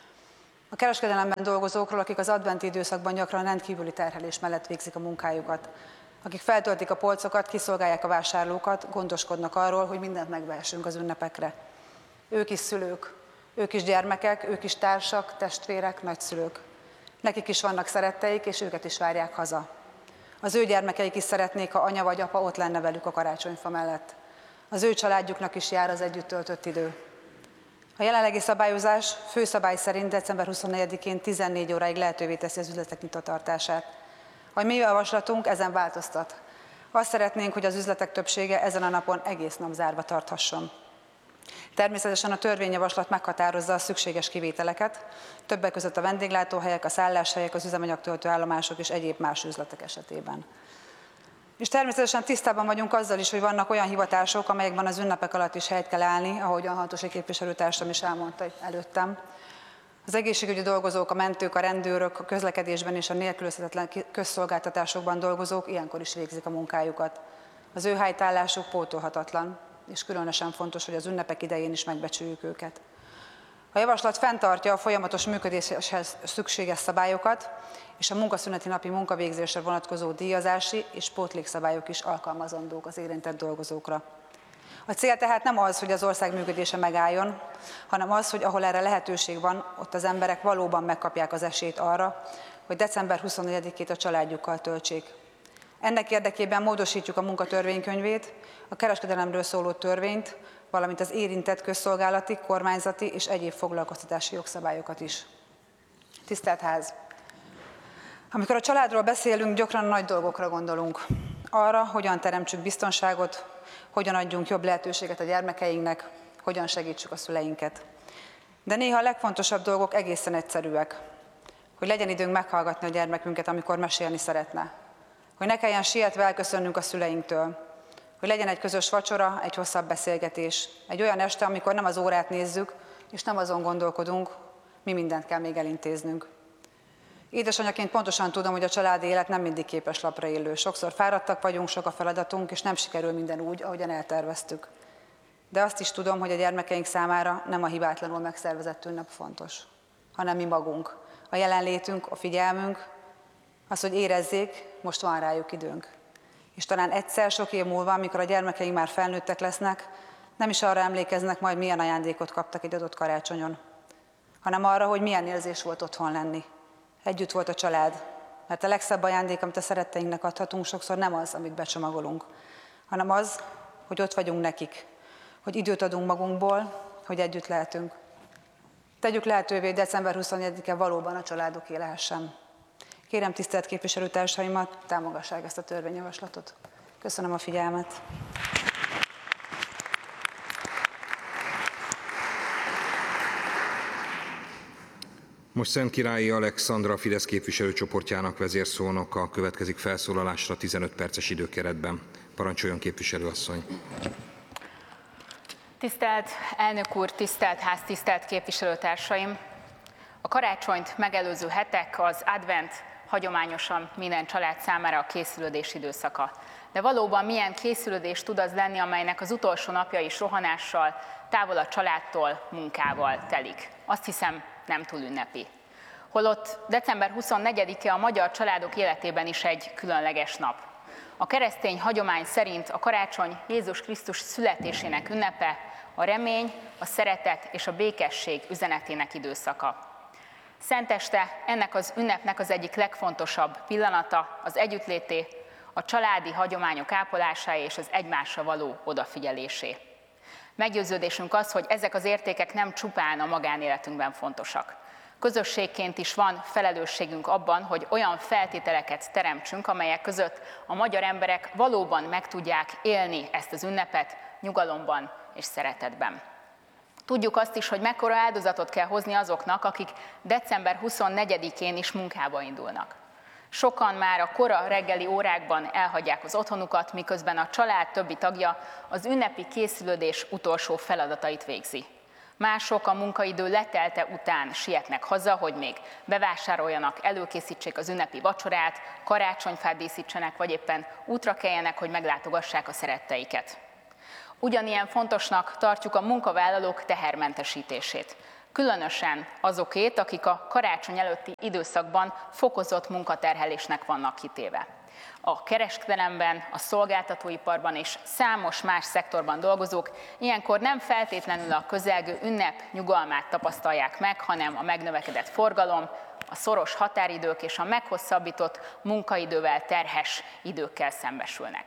A kereskedelemben dolgozókról, akik az adventi időszakban gyakran rendkívüli terhelés mellett végzik a munkájukat, akik feltöltik a polcokat, kiszolgálják a vásárlókat, gondoskodnak arról, hogy mindent megvehessünk az ünnepekre. Ők is szülők, ők is gyermekek, ők is társak, testvérek, nagyszülők. Nekik is vannak szeretteik, és őket is várják haza. Az ő gyermekeik is szeretnék, ha anya vagy apa ott lenne velük a karácsonyfa mellett. Az ő családjuknak is jár az együtt töltött idő. A jelenlegi szabályozás főszabály szerint december huszonnegyedikén tizennégy óráig lehetővé teszi az üzletek nyitvatartását. A mi javaslatunk ezen változtat. Azt szeretnénk, hogy az üzletek többsége ezen a napon egész nap zárva tarthasson. Természetesen a törvényjavaslat meghatározza a szükséges kivételeket, többek között a vendéglátóhelyek, a szálláshelyek, az üzemanyagtöltő állomások és egyéb más üzletek esetében. És természetesen tisztában vagyunk azzal is, hogy vannak olyan hivatások, amelyekben az ünnepek alatt is helyt kell állni, ahogy a hatósági képviselőtársam is elmondta előttem. Az egészségügyi dolgozók, a mentők, a rendőrök, a közlekedésben és a nélkülözhetetlen közszolgáltatásokban dolgozók ilyenkor is végzik a munkájukat. Az ő helytállásuk pótolhatatlan, és különösen fontos, hogy az ünnepek idején is megbecsüljük őket. A javaslat fenntartja a folyamatos működéshez szükséges szabályokat, és a munkaszüneti napi munkavégzésre vonatkozó díjazási és pótlékszabályok is alkalmazandók az érintett dolgozókra. A cél tehát nem az, hogy az ország működése megálljon, hanem az, hogy ahol erre lehetőség van, ott az emberek valóban megkapják az esélyt arra, hogy december huszonnegyedikét a családjukkal töltsék. Ennek érdekében módosítjuk a munkatörvénykönyvét, a kereskedelemről szóló törvényt, valamint az érintett közszolgálati, kormányzati és egyéb foglalkoztatási jogszabályokat is. Tisztelt Ház! Amikor a családról beszélünk, gyakran nagy dolgokra gondolunk. Arra, hogyan teremtsük biztonságot, hogyan adjunk jobb lehetőséget a gyermekeinknek, hogyan segítsük a szüleinket. De néha a legfontosabb dolgok egészen egyszerűek. Hogy legyen időnk meghallgatni a gyermekünket, amikor mesélni szeretne. Hogy ne kelljen sietve elköszönnünk a szüleinktől. Hogy legyen egy közös vacsora, egy hosszabb beszélgetés. Egy olyan este, amikor nem az órát nézzük, és nem azon gondolkodunk, mi mindent kell még elintéznünk. Édesanyaként pontosan tudom, hogy a családi élet nem mindig képes lapra illő. Sokszor fáradtak vagyunk, sok a feladatunk, és nem sikerül minden úgy, ahogyan elterveztük. De azt is tudom, hogy a gyermekeink számára nem a hibátlanul megszervezett ünnep fontos, hanem mi magunk. A jelenlétünk, a figyelmünk, az, hogy érezzék, most van rájuk időnk. És talán egyszer, sok év múlva, amikor a gyermekeink már felnőttek lesznek, nem is arra emlékeznek majd, milyen ajándékot kaptak egy adott karácsonyon, hanem arra, hogy milyen érzés volt otthon lenni. Együtt volt a család, mert a legszebb ajándék, amit a szeretteinknek adhatunk, sokszor nem az, amit becsomagolunk, hanem az, hogy ott vagyunk nekik, hogy időt adunk magunkból, hogy együtt lehetünk. Tegyük lehetővé, hogy december huszonnegyedike valóban a családok élhessen. Kérem tisztelt képviselőtársaimat, támogassák ezt a törvényjavaslatot. Köszönöm a figyelmet. Most Szentkirályi Alexandra Fidesz képviselőcsoportjának vezérszónoka következik felszólalásra tizenöt perces időkeretben. Parancsoljon, képviselőasszony! Tisztelt elnök úr, tisztelt ház, tisztelt képviselőtársaim! A karácsonyt megelőző hetek, az advent hagyományosan minden család számára a készülődés időszaka. De valóban milyen készülődés tud az lenni, amelynek az utolsó napja is rohanással, távol a családtól, munkával telik? Azt hiszem, nem túl ünnepi. Holott december huszonnegyedike a magyar családok életében is egy különleges nap. A keresztény hagyomány szerint a karácsony Jézus Krisztus születésének ünnepe, a remény, a szeretet és a békesség üzenetének időszaka. Szenteste ennek az ünnepnek az egyik legfontosabb pillanata az együttlété, a családi hagyományok ápolásáé és az egymásra való odafigyelésé. Meggyőződésünk az, hogy ezek az értékek nem csupán a magánéletünkben fontosak. Közösségként is van felelősségünk abban, hogy olyan feltételeket teremtsünk, amelyek között a magyar emberek valóban meg tudják élni ezt az ünnepet nyugalomban és szeretetben. Tudjuk azt is, hogy mekkora áldozatot kell hozni azoknak, akik december huszonnegyedikén is munkába indulnak. Sokan már a kora reggeli órákban elhagyják az otthonukat, miközben a család többi tagja az ünnepi készülődés utolsó feladatait végzi. Mások a munkaidő letelte után sietnek haza, hogy még bevásároljanak, előkészítsék az ünnepi vacsorát, karácsonyfát díszítsenek, vagy éppen útra keljenek, hogy meglátogassák a szeretteiket. Ugyanilyen fontosnak tartjuk a munkavállalók tehermentesítését. Különösen azokét, akik a karácsony előtti időszakban fokozott munkaterhelésnek vannak kitéve. A kereskedelemben, a szolgáltatóiparban és számos más szektorban dolgozók ilyenkor nem feltétlenül a közelgő ünnep nyugalmát tapasztalják meg, hanem a megnövekedett forgalom, a szoros határidők és a meghosszabbított munkaidővel terhes időkkel szembesülnek.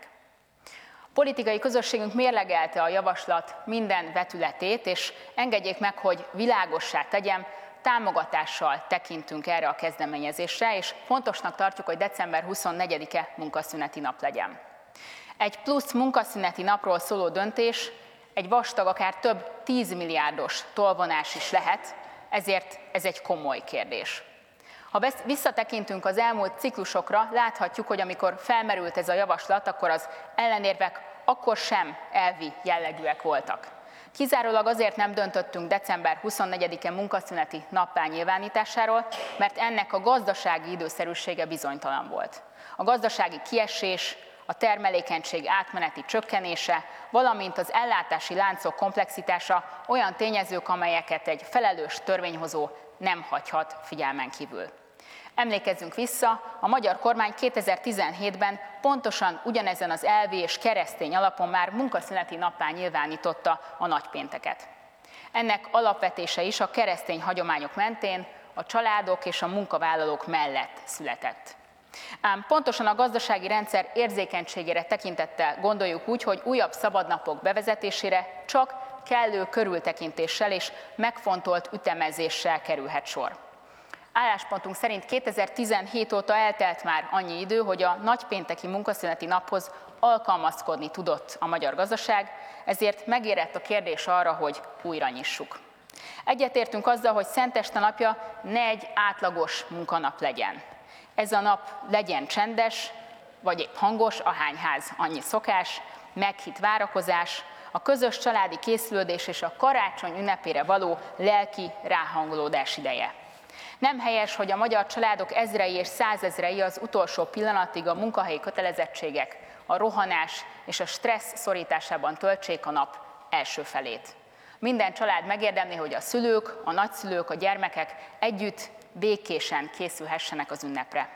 A politikai közösségünk mérlegelte a javaslat minden vetületét, és engedjék meg, hogy világossá tegyem, támogatással tekintünk erre a kezdeményezésre, és fontosnak tartjuk, hogy december huszonnegyedike munkaszüneti nap legyen. Egy plusz munkaszüneti napról szóló döntés egy vastag, akár több tízmilliárdos tolvonás is lehet, ezért ez egy komoly kérdés. Ha visszatekintünk az elmúlt ciklusokra, láthatjuk, hogy amikor felmerült ez a javaslat, akkor az ellenérvek akkor sem elvi jellegűek voltak. Kizárólag azért nem döntöttünk december huszonnegyedike munkaszüneti nappá nyilvánításáról, mert ennek a gazdasági időszerűsége bizonytalan volt. A gazdasági kiesés, a termelékenység átmeneti csökkenése, valamint az ellátási láncok komplexitása olyan tényezők, amelyeket egy felelős törvényhozó nem hagyhat figyelmen kívül. Emlékezzünk vissza, a magyar kormány kétezer-tizenhétben pontosan ugyanezen az elvi és keresztény alapon már munkaszüneti nappá nyilvánította a nagypénteket. Ennek alapvetése is a keresztény hagyományok mentén a családok és a munkavállalók mellett született. Ám pontosan a gazdasági rendszer érzékenységére tekintettel gondoljuk úgy, hogy újabb szabadnapok bevezetésére csak kellő körültekintéssel és megfontolt ütemezéssel kerülhet sor. Álláspontunk szerint kétezer-tizenhét óta eltelt már annyi idő, hogy a nagypénteki munkaszüneti naphoz alkalmazkodni tudott a magyar gazdaság, ezért megérett a kérdés arra, hogy újra nyissuk. Egyetértünk azzal, hogy Szenteste napja ne egy átlagos munkanap legyen. Ez a nap legyen csendes, vagy épp hangos, ahányház annyi szokás, meghitt várakozás, a közös családi készülődés és a karácsony ünnepére való lelki ráhangolódás ideje. Nem helyes, hogy a magyar családok ezrei és százezrei az utolsó pillanatig a munkahelyi kötelezettségek, a rohanás és a stressz szorításában töltsék a nap első felét. Minden család megérdemli, hogy a szülők, a nagyszülők, a gyermekek együtt békésen készülhessenek az ünnepre.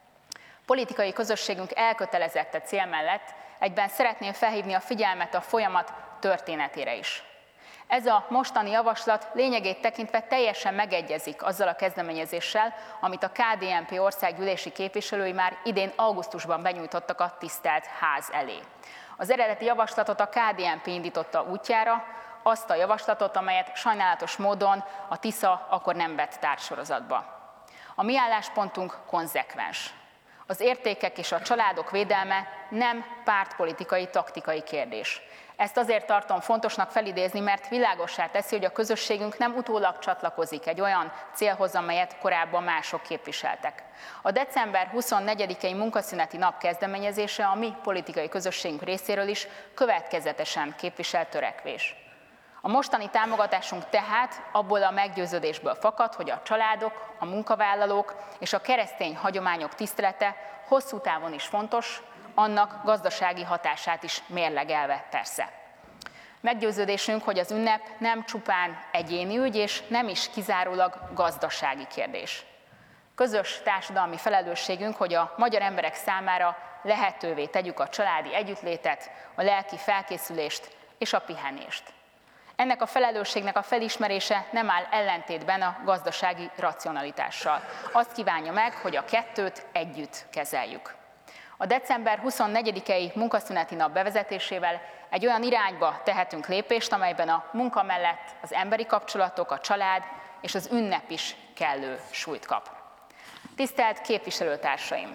Politikai közösségünk elkötelezett a cél mellett, egyben szeretném felhívni a figyelmet a folyamat történetére is. Ez a mostani javaslat lényegét tekintve teljesen megegyezik azzal a kezdeményezéssel, amit a ká dé en pé országgyűlési képviselői már idén augusztusban benyújtottak a tisztelt ház elé. Az eredeti javaslatot a ká dé en pé indította útjára, azt a javaslatot, amelyet sajnálatos módon a Tisza akkor nem vett tárgysorozatba. A mi álláspontunk konzekvens. Az értékek és a családok védelme nem pártpolitikai, taktikai kérdés. Ezt azért tartom fontosnak felidézni, mert világossá teszi, hogy a közösségünk nem utólag csatlakozik egy olyan célhoz, amelyet korábban mások képviseltek. A december huszonnegyedikei munkaszüneti nap kezdeményezése a mi politikai közösségünk részéről is következetesen képviselt törekvés. A mostani támogatásunk tehát abból a meggyőződésből fakad, hogy a családok, a munkavállalók és a keresztény hagyományok tisztelete hosszú távon is fontos, annak gazdasági hatását is mérlegelve persze. Meggyőződésünk, hogy az ünnep nem csupán egyéni ügy, és nem is kizárólag gazdasági kérdés. Közös társadalmi felelősségünk, hogy a magyar emberek számára lehetővé tegyük a családi együttlétet, a lelki felkészülést és a pihenést. Ennek a felelősségnek a felismerése nem áll ellentétben a gazdasági racionalitással. Azt kívánja meg, hogy a kettőt együtt kezeljük. A december huszonnegyedikei munkaszüneti nap bevezetésével egy olyan irányba tehetünk lépést, amelyben a munka mellett az emberi kapcsolatok, a család és az ünnep is kellő súlyt kap. Tisztelt képviselőtársaim!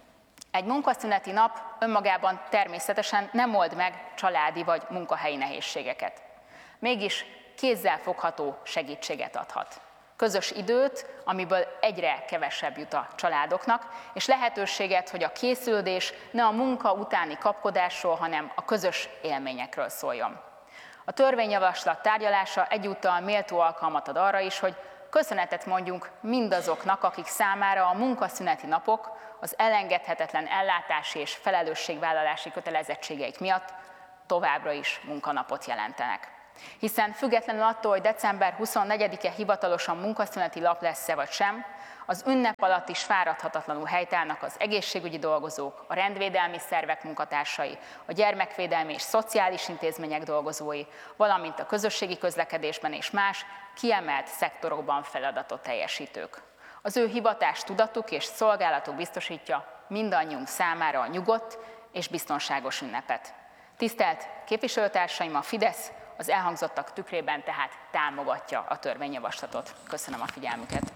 Egy munkaszüneti nap önmagában természetesen nem old meg családi vagy munkahelyi nehézségeket. Mégis kézzelfogható segítséget adhat. Közös időt, amiből egyre kevesebb jut a családoknak, és lehetőséget, hogy a készülődés ne a munka utáni kapkodásról, hanem a közös élményekről szóljon. A törvényjavaslat tárgyalása egyúttal méltó alkalmat ad arra is, hogy köszönetet mondjunk mindazoknak, akik számára a munkaszüneti napok az elengedhetetlen ellátási és felelősségvállalási kötelezettségeik miatt továbbra is munkanapot jelentenek. Hiszen függetlenül attól, hogy december huszonnegyedike hivatalosan munkaszüneti nap lesz-e vagy sem, az ünnep alatt is fáradhatatlanul helytállnak az egészségügyi dolgozók, a rendvédelmi szervek munkatársai, a gyermekvédelmi és szociális intézmények dolgozói, valamint a közösségi közlekedésben és más kiemelt szektorokban feladatot teljesítők. Az ő hivatástudatuk és szolgálatuk biztosítja mindannyiunk számára a nyugodt és biztonságos ünnepet. Tisztelt képviselőtársaim, a Fidesz az elhangzottak tükrében tehát támogatja a törvényjavaslatot. Köszönöm a figyelmüket.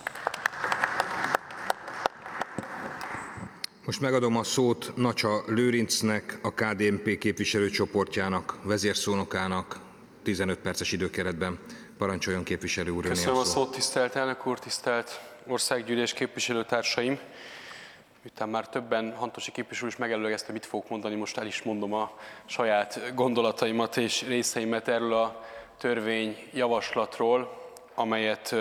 Most megadom a szót Nacsa Lőrincnek, a ká dé en pé képviselőcsoportjának, vezérszónokának tizenöt perces időkeretben. Parancsoljon, képviselő úr, öné a szó. Köszönöm a szót, tisztelt elnök úr, tisztelt országgyűlés képviselőtársaim. Miután már többen Hantosi képviselő is megelőlegezte, mit fogok mondani, most el is mondom a saját gondolataimat és részeimet erről a törvényjavaslatról, amelyet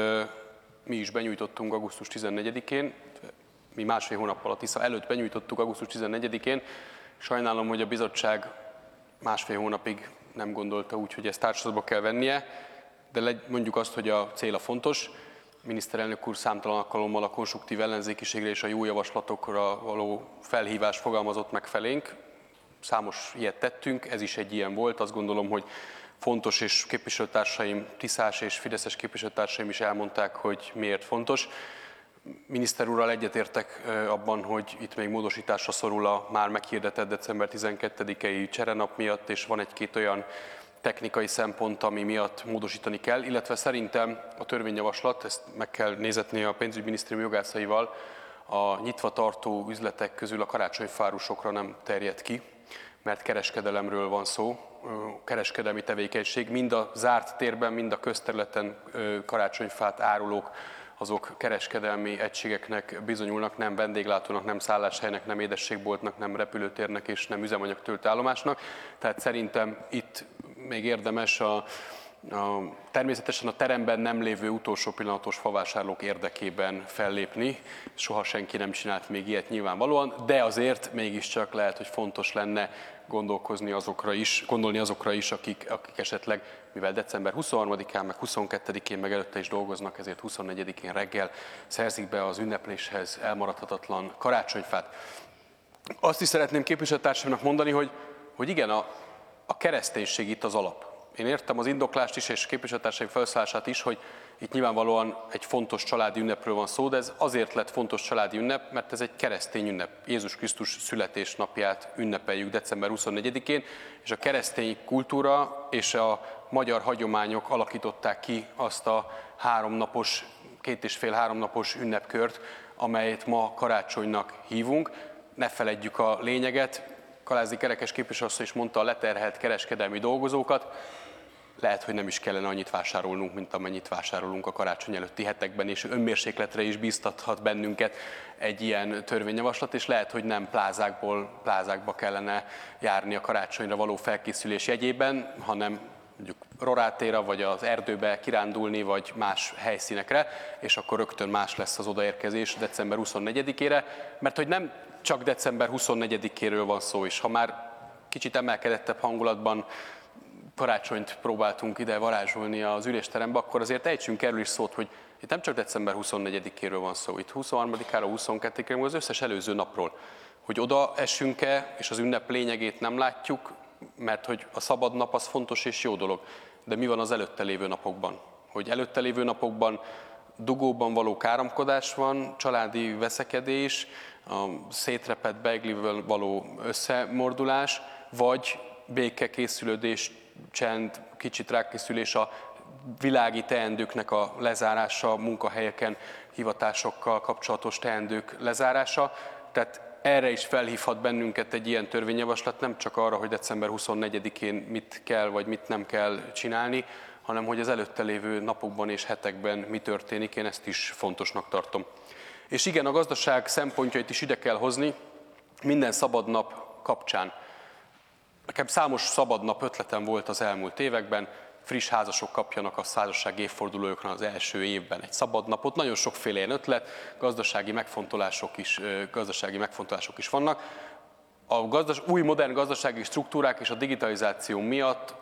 mi is benyújtottunk augusztus tizennegyedikén. Mi másfél hónappal a Tisza előtt benyújtottuk augusztus tizennegyedikén. Sajnálom, hogy a bizottság másfél hónapig nem gondolta úgy, hogy ezt tárgyalásba kell vennie, de mondjuk azt, hogy a cél a fontos. A miniszterelnök úr számtalan alkalommal a konstruktív ellenzékiségre és a jó javaslatokra való felhívás fogalmazott meg felénk. Számos ilyet tettünk, ez is egy ilyen volt. Azt gondolom, hogy fontos, és képviselőtársaim, tiszás és fideszes képviselőtársaim is elmondták, hogy miért fontos. Miniszter úrral egyetértek abban, hogy itt még módosításra szorul a már meghirdetett december tizenkettedikei cserenap miatt, és van egy-két olyan technikai szempont, ami miatt módosítani kell, illetve szerintem a törvényjavaslat, ezt meg kell nézetni a pénzügyminisztérium jogászaival, a nyitva tartó üzletek közül a karácsonyfárusokra nem terjed ki, mert kereskedelemről van szó, kereskedelmi tevékenység, mind a zárt térben, mind a közterületen karácsonyfát árulók, azok kereskedelmi egységeknek bizonyulnak, nem vendéglátónak, nem szálláshelynek, nem édességboltnak, nem repülőtérnek és nem üzemanyagtöltőállomásnak. Tehát szerintem itt még érdemes a, a, természetesen a teremben nem lévő utolsó pillanatos favásárlók érdekében fellépni. Soha senki nem csinált még ilyet nyilvánvalóan, de azért mégiscsak lehet, hogy fontos lenne gondolkozni azokra is, gondolni azokra is, akik, akik esetleg, mivel december huszonharmadikán, meg huszonkettedikén, meg előtte is dolgoznak, ezért huszonnegyedikén reggel szerzik be az ünnepléshez elmaradhatatlan karácsonyfát. Azt is szeretném képviselőtársaimnak mondani, hogy, hogy igen, a, a kereszténység itt az alap. Én értem az indoklást is, és képviselőtársaim felszállását is, hogy itt nyilvánvalóan egy fontos családi ünnepről van szó, de ez azért lett fontos családi ünnep, mert ez egy keresztény ünnep. Jézus Krisztus születésnapját ünnepeljük december huszonnegyedikén, és a keresztény kultúra és a magyar hagyományok alakították ki azt a háromnapos, két és fél háromnapos ünnepkört, amelyet ma karácsonynak hívunk. Ne feledjük a lényeget, Kalászdi Kerekes képviselőasszony is mondta, a leterhelt kereskedelmi dolgozókat. Lehet, hogy nem is kellene annyit vásárolnunk, mint amennyit vásárolunk a karácsony előtti hetekben, és önmérsékletre is bíztathat bennünket egy ilyen törvényjavaslat, és lehet, hogy nem plázákból plázákba kellene járni a karácsonyra való felkészülés jegyében, hanem mondjuk Rorátéra, vagy az erdőbe kirándulni, vagy más helyszínekre, és akkor rögtön más lesz az odaérkezés december huszonnegyedikére, mert hogy nem csak december huszonnegyedikéről van szó, és ha már kicsit emelkedettebb hangulatban karácsonyt próbáltunk ide varázsolni az ülésterembe, akkor azért ejtsünk erről is szót, hogy itt nem csak december huszonnegyedikéről van szó, itt huszonharmadikára, huszonkettedikéről, az összes előző napról. Hogy oda esünk-e, és az ünnep lényegét nem látjuk, mert hogy a szabad nap az fontos és jó dolog. De mi van az előtte lévő napokban? Hogy előtte lévő napokban dugóban való káromkodás van, családi veszekedés, a szétrepett beiglivel való összemordulás, vagy békekészülődés, csend, kicsit rákészülés a világi teendőknek a lezárása, munkahelyeken, hivatásokkal kapcsolatos teendők lezárása. Tehát erre is felhívhat bennünket egy ilyen törvényjavaslat, nem csak arra, hogy december huszonnegyedikén mit kell vagy mit nem kell csinálni, hanem hogy az előtte lévő napokban és hetekben mi történik, én ezt is fontosnak tartom. És igen, a gazdaság szempontjait is ide kell hozni minden szabad nap kapcsán. Nekem számos szabad nap ötletem volt az elmúlt években, friss házasok kapjanak a házasság évfordulójukra az első évben egy szabad napot. Nagyon sokféle ilyen ötlet, gazdasági megfontolások is, gazdasági megfontolások is vannak. A gazdas, új modern gazdasági struktúrák és a digitalizáció miatt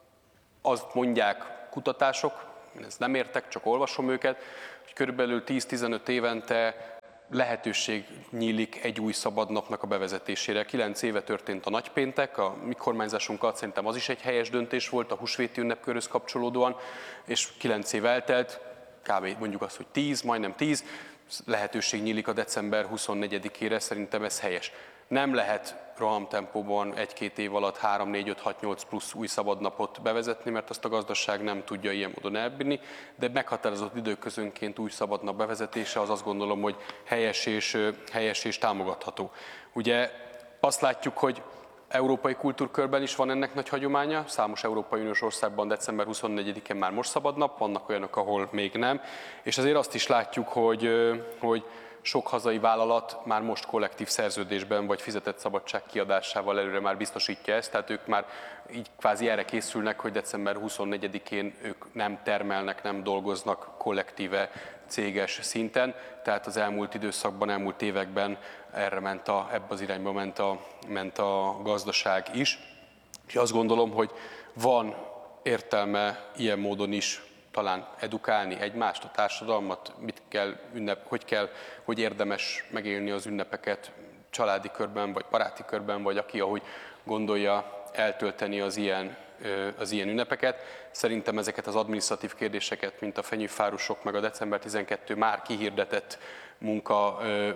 azt mondják kutatások, én ezt nem értek, csak olvasom őket, hogy körülbelül tíz-tizenöt évente lehetőség nyílik egy új szabadnapnak a bevezetésére. Kilenc éve történt a nagypéntek, a mi kormányzásunkkal szerintem az is egy helyes döntés volt a húsvéti ünnepkörhöz kapcsolódóan, és kilenc év eltelt, kb. Mondjuk azt, hogy tíz, majdnem tíz, lehetőség nyílik a december huszonnegyedikére, szerintem ez helyes. Nem lehet rohamtempóban egy-két év alatt három, négy, öt, hat, nyolc plusz új szabadnapot bevezetni, mert azt a gazdaság nem tudja ilyen módon elbírni, de meghatározott időközönként új szabadnap bevezetése az azt gondolom, hogy helyes és, helyes és támogatható. Ugye azt látjuk, hogy európai kultúrkörben is van ennek nagy hagyománya, számos Európai Uniós országban december huszonnegyedike már most szabadnap, vannak olyanok, ahol még nem, és azért azt is látjuk, hogy, hogy sok hazai vállalat már most kollektív szerződésben vagy fizetett szabadság kiadásával előre már biztosítja ezt, tehát ők már így kvázi erre készülnek, hogy december huszonnegyedikén ők nem termelnek, nem dolgoznak kollektíve céges szinten, tehát az elmúlt időszakban, elmúlt években erre ment a, ebbe az irányba ment a, ment a gazdaság is. És azt gondolom, hogy van értelme ilyen módon is talán edukálni egymást, a társadalmat, mit kell ünnep, hogy kell, hogy érdemes megélni az ünnepeket családi körben, vagy baráti körben, vagy aki ahogy gondolja eltölteni az ilyen, az ilyen ünnepeket. Szerintem ezeket az adminisztratív kérdéseket, mint a fenyőfárusok, meg a december tizenkettő már kihirdetett munka,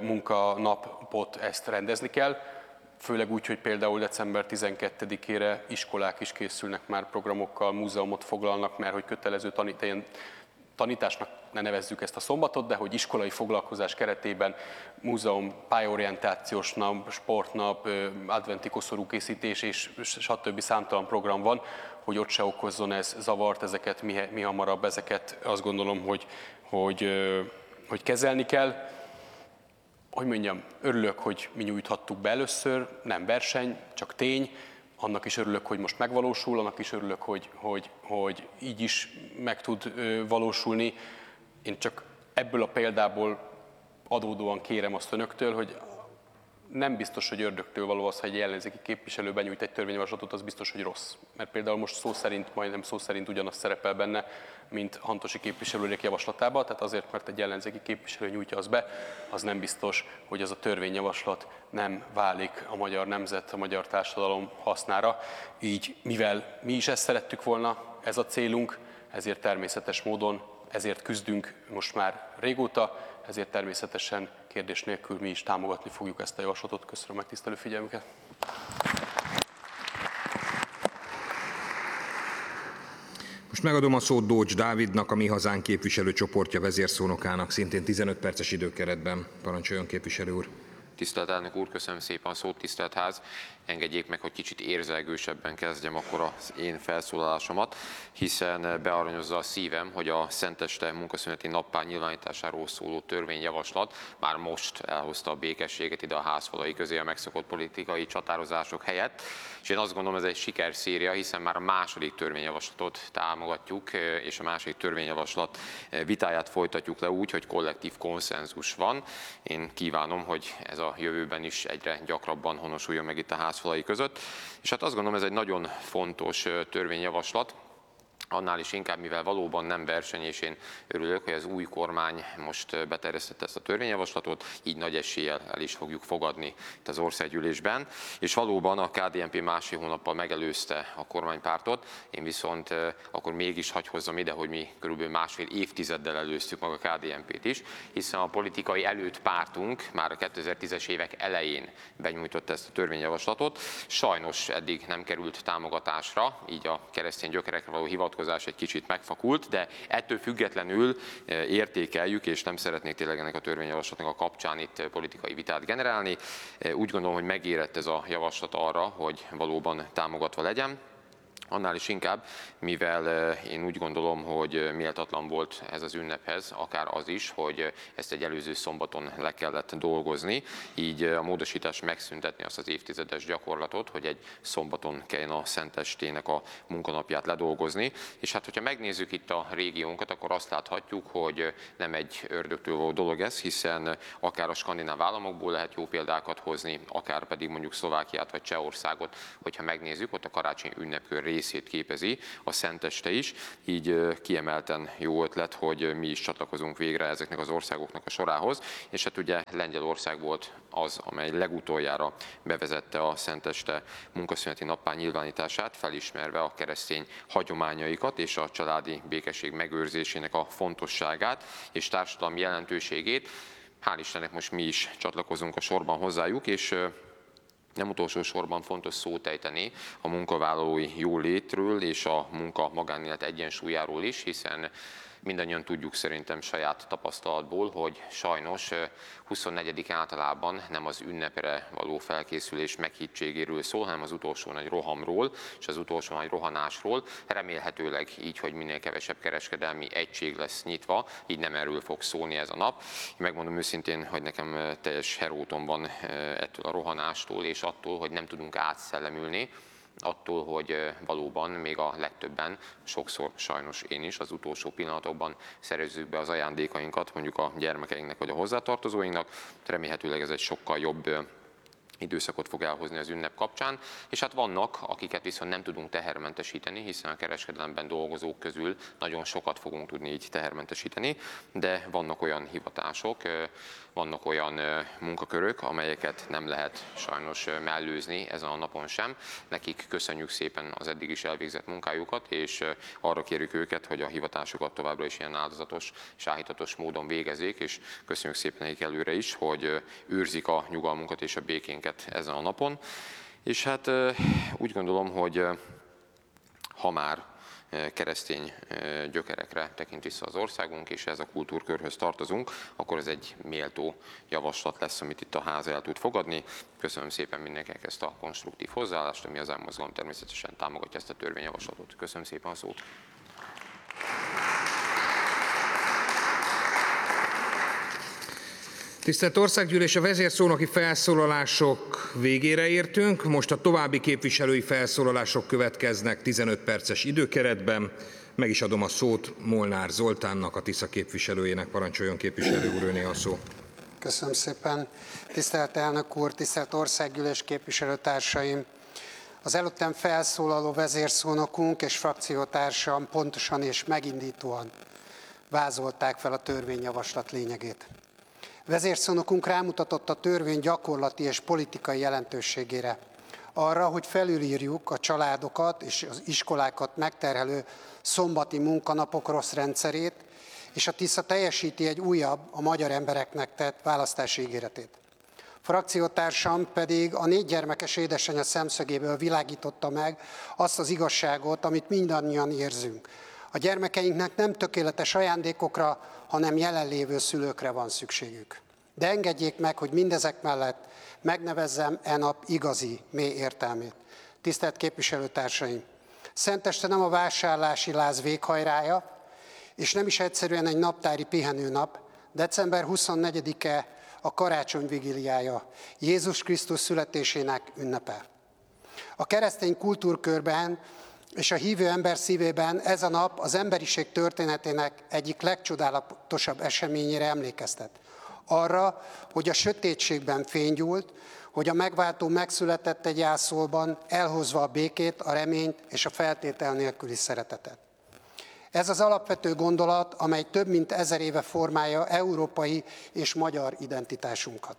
munkanapot, ezt rendezni kell. Főleg úgy, hogy például december tizenkettedikére iskolák is készülnek már programokkal, múzeumot foglalnak, mert hogy kötelező tanít, ilyen tanításnak ne nevezzük ezt a szombatot, de hogy iskolai foglalkozás keretében múzeum, pályaorientációs nap, sportnap, adventi koszorúkészítés és stb. Számtalan program van, hogy ott se okozzon ez zavart, ezeket mi, mi hamarabb, ezeket azt gondolom, hogy, hogy, hogy kezelni kell. Hogy mondjam, örülök, hogy mi nyújthattuk be először, nem verseny, csak tény, annak is örülök, hogy most megvalósul, annak is örülök, hogy, hogy, hogy így is meg tud valósulni. Én csak ebből a példából adódóan kérem azt önöktől, hogy nem biztos, hogy ördögtől való az, hogy egy ellenzéki képviselő benyújt egy törvényjavaslatot, az biztos, hogy rossz. Mert például most szó szerint, majdnem szó szerint ugyanaz szerepel benne, mint Hantosi képviselőnek javaslatában, tehát azért, mert egy ellenzéki képviselő nyújtja az be, az nem biztos, hogy az a törvényjavaslat nem válik a magyar nemzet, a magyar társadalom hasznára. Így, mivel mi is ezt szerettük volna, ez a célunk, ezért természetes módon, ezért küzdünk most már régóta, ezért természetesen kérdés nélkül mi is támogatni fogjuk ezt a javaslatot. Köszönöm megtisztelő figyelmüket. Most megadom a szót Dócs Dávidnak, a Mi Hazánk képviselőcsoportja vezérszónokának, szintén tizenöt perces időkeretben. Parancsoljon, képviselő úr! Tisztelt elnök úr, köszönöm szépen a szót, tisztelt ház. Engedjék meg, hogy kicsit érzelgősebben kezdjem akkor az én felszólalásomat, hiszen bearanyozza a szívem, hogy a Szenteste munkaszüneti nappá nyilvánításáról szóló törvényjavaslat már most elhozta a békességet ide a házfalai közé a megszokott politikai csatározások helyett. És én azt gondolom, ez egy sikerszéria, hiszen már a második törvényjavaslatot támogatjuk, és a második törvényjavaslat vitáját folytatjuk le úgy, hogy kollektív konszenzus van. Én kívánom, hogy ez a jövőben is egyre gyakrabban honosuljon meg itt a házfalai között. És hát azt gondolom, ez egy nagyon fontos törvényjavaslat, annál is inkább, mivel valóban nem verseny, és én örülök, hogy az új kormány most beterjesztette ezt a törvényjavaslatot, így nagy eséllyel el is fogjuk fogadni itt az országgyűlésben. És valóban a ká dé en pé másfél hónappal megelőzte a kormánypártot, én viszont akkor mégis hagy hozzam ide, hogy mi körülbelül másfél évtizeddel előztük meg a ká dé en pét is, hiszen a politikai előtt pártunk már a kétezer-tízes évek elején benyújtotta ezt a törvényjavaslatot. Sajnos eddig nem került támogatásra, így a keresztény gyökerekre való hivatkozás egy kicsit megfakult, de ettől függetlenül értékeljük, és nem szeretnék tényleg ennek a törvényjavaslatnak a kapcsán itt politikai vitát generálni. Úgy gondolom, hogy megérett ez a javaslat arra, hogy valóban támogatva legyen. Annál is inkább, mivel én úgy gondolom, hogy méltatlan volt ez az ünnephez, akár az is, hogy ezt egy előző szombaton le kellett dolgozni, így a módosítás megszüntetni azt az évtizedes gyakorlatot, hogy egy szombaton kelljen a Szentestének a munkanapját ledolgozni. És hát, hogyha megnézzük itt a régiónkat, akkor azt láthatjuk, hogy nem egy ördögtől való dolog ez, hiszen akár a skandináv államokból lehet jó példákat hozni, akár pedig mondjuk Szlovákiát vagy Csehországot, hogyha megnézzük, ott a karácsony ünnepkör részét képezi a Szenteste is, így kiemelten jó ötlet, hogy mi is csatlakozunk végre ezeknek az országoknak a sorához, és hát ugye Lengyelország volt az, amely legutoljára bevezette a Szenteste munkaszüneti nappá nyilvánítását, felismerve a keresztény hagyományaikat és a családi békesség megőrzésének a fontosságát és társadalmi jelentőségét. Hál' Istennek most mi is csatlakozunk a sorban hozzájuk, és nem utolsó sorban fontos szót ejteni a munkavállalói jólétről és a munka magánélet egyensúlyáról is, hiszen mindannyian tudjuk szerintem saját tapasztalatból, hogy sajnos huszonnegyedike általában nem az ünnepre való felkészülés meghittségéről szól, hanem az utolsó nagy rohamról és az utolsó nagy rohanásról. Remélhetőleg így, hogy minél kevesebb kereskedelmi egység lesz nyitva, így nem erről fog szólni ez a nap. Megmondom őszintén, hogy nekem teljes herótom van ettől a rohanástól és attól, hogy nem tudunk átszellemülni, attól, hogy valóban még a legtöbben, sokszor sajnos én is az utolsó pillanatokban szerezzük be az ajándékainkat, mondjuk a gyermekeinknek vagy a hozzátartozóinknak. Remélhetőleg ez egy sokkal jobb időszakot fog elhozni az ünnep kapcsán, és hát vannak, akiket viszont nem tudunk tehermentesíteni, hiszen a kereskedelemben dolgozók közül nagyon sokat fogunk tudni így tehermentesíteni, de vannak olyan hivatások, vannak olyan munkakörök, amelyeket nem lehet sajnos mellőzni ezen a napon sem. Nekik köszönjük szépen az eddig is elvégzett munkájukat, és arra kérjük őket, hogy a hivatásukat továbbra is ilyen áldozatos és áhítatos módon végezzék, és köszönjük szépen nekik előre is, hogy őrzik a nyugalmunkat és a békénket ezen a napon. És hát úgy gondolom, hogy ha már keresztény gyökerekre tekint vissza az országunk, és ez a kultúrkörhöz tartozunk, akkor ez egy méltó javaslat lesz, amit itt a ház el tud fogadni. Köszönöm szépen mindenkinek ezt a konstruktív hozzáállást, ami az elmozgalom természetesen támogatja ezt a törvényjavaslatot. Köszönöm szépen a szót. Tisztelt Országgyűlés, a vezérszónoki felszólalások végére értünk, most a további képviselői felszólalások következnek tizenöt perces időkeretben. Meg is adom a szót Molnár Zoltánnak, a Tisza képviselőjének. Parancsoljon, képviselő úr, öné a szó. Köszönöm szépen. Tisztelt elnök úr, tisztelt Országgyűlés képviselőtársaim! Az előttem felszólaló vezérszónokunk és frakciótársam pontosan és megindítóan vázolták fel a törvényjavaslat lényegét. Vezérszónokunk rámutatott a törvény gyakorlati és politikai jelentőségére, arra, hogy felülírjuk a családokat és az iskolákat megterhelő szombati munkanapok rossz rendszerét, és a Tisza teljesíti egy újabb, a magyar embereknek tett választási ígéretét. Frakciótársam pedig a négy gyermekes édesanyja szemszögéből világította meg azt az igazságot, amit mindannyian érzünk. A gyermekeinknek nem tökéletes ajándékokra, hanem jelenlévő szülőkre van szükségük. De engedjék meg, hogy mindezek mellett megnevezzem e nap igazi, mély értelmét. Tisztelt képviselőtársaim! Szenteste nem a vásárlási láz véghajrája, és nem is egyszerűen egy naptári pihenőnap. December huszonnegyedike a karácsony vigíliája, Jézus Krisztus születésének ünnepe. A keresztény kultúrkörben és a hívő ember szívében ez a nap az emberiség történetének egyik legcsodálatosabb eseményére emlékeztet. Arra, hogy a sötétségben fénygyúlt, hogy a megváltó megszületett egy jászolban, elhozva a békét, a reményt és a feltétel nélküli szeretetet. Ez az alapvető gondolat, amely több mint ezer éve formálja európai és magyar identitásunkat.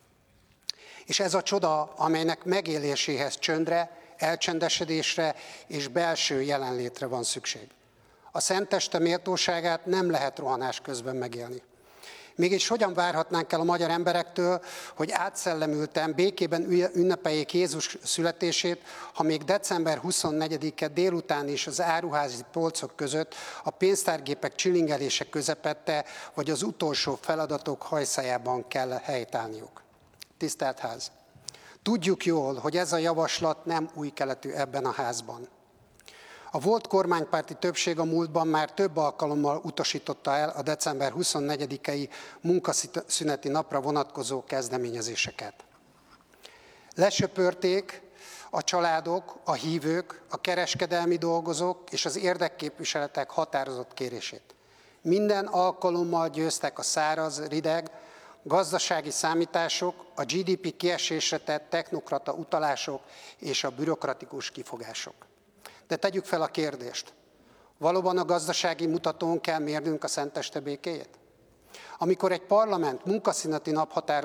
És ez a csoda, amelynek megéléséhez csöndre, elcsendesedésre és belső jelenlétre van szükség. A Szenteste méltóságát nem lehet rohanás közben megélni. Mégis hogyan várhatnánk el a magyar emberektől, hogy átszellemülten, békében ünnepeljék Jézus születését, ha még december huszonnegyedike délután is az áruházi polcok között, a pénztárgépek csilingelése közepette, vagy az utolsó feladatok hajszájában kell helytállniuk. Tisztelt Ház! Tudjuk jól, hogy ez a javaslat nem új keletű ebben a házban. A volt kormánypárti többség a múltban már több alkalommal utasította el a december huszonnegyedikei munkaszüneti napra vonatkozó kezdeményezéseket. Lesöpörték a családok, a hívők, a kereskedelmi dolgozók és az érdekképviseletek határozott kérését. Minden alkalommal győztek a száraz, rideg, gazdasági számítások, a gé dé pé kiesésre tett technokrata utalások és a bürokratikus kifogások. De tegyük fel a kérdést, valóban a gazdasági mutatón kell mérnünk a szenteste békéjét? Amikor egy parlament munkaszüneti nap határoz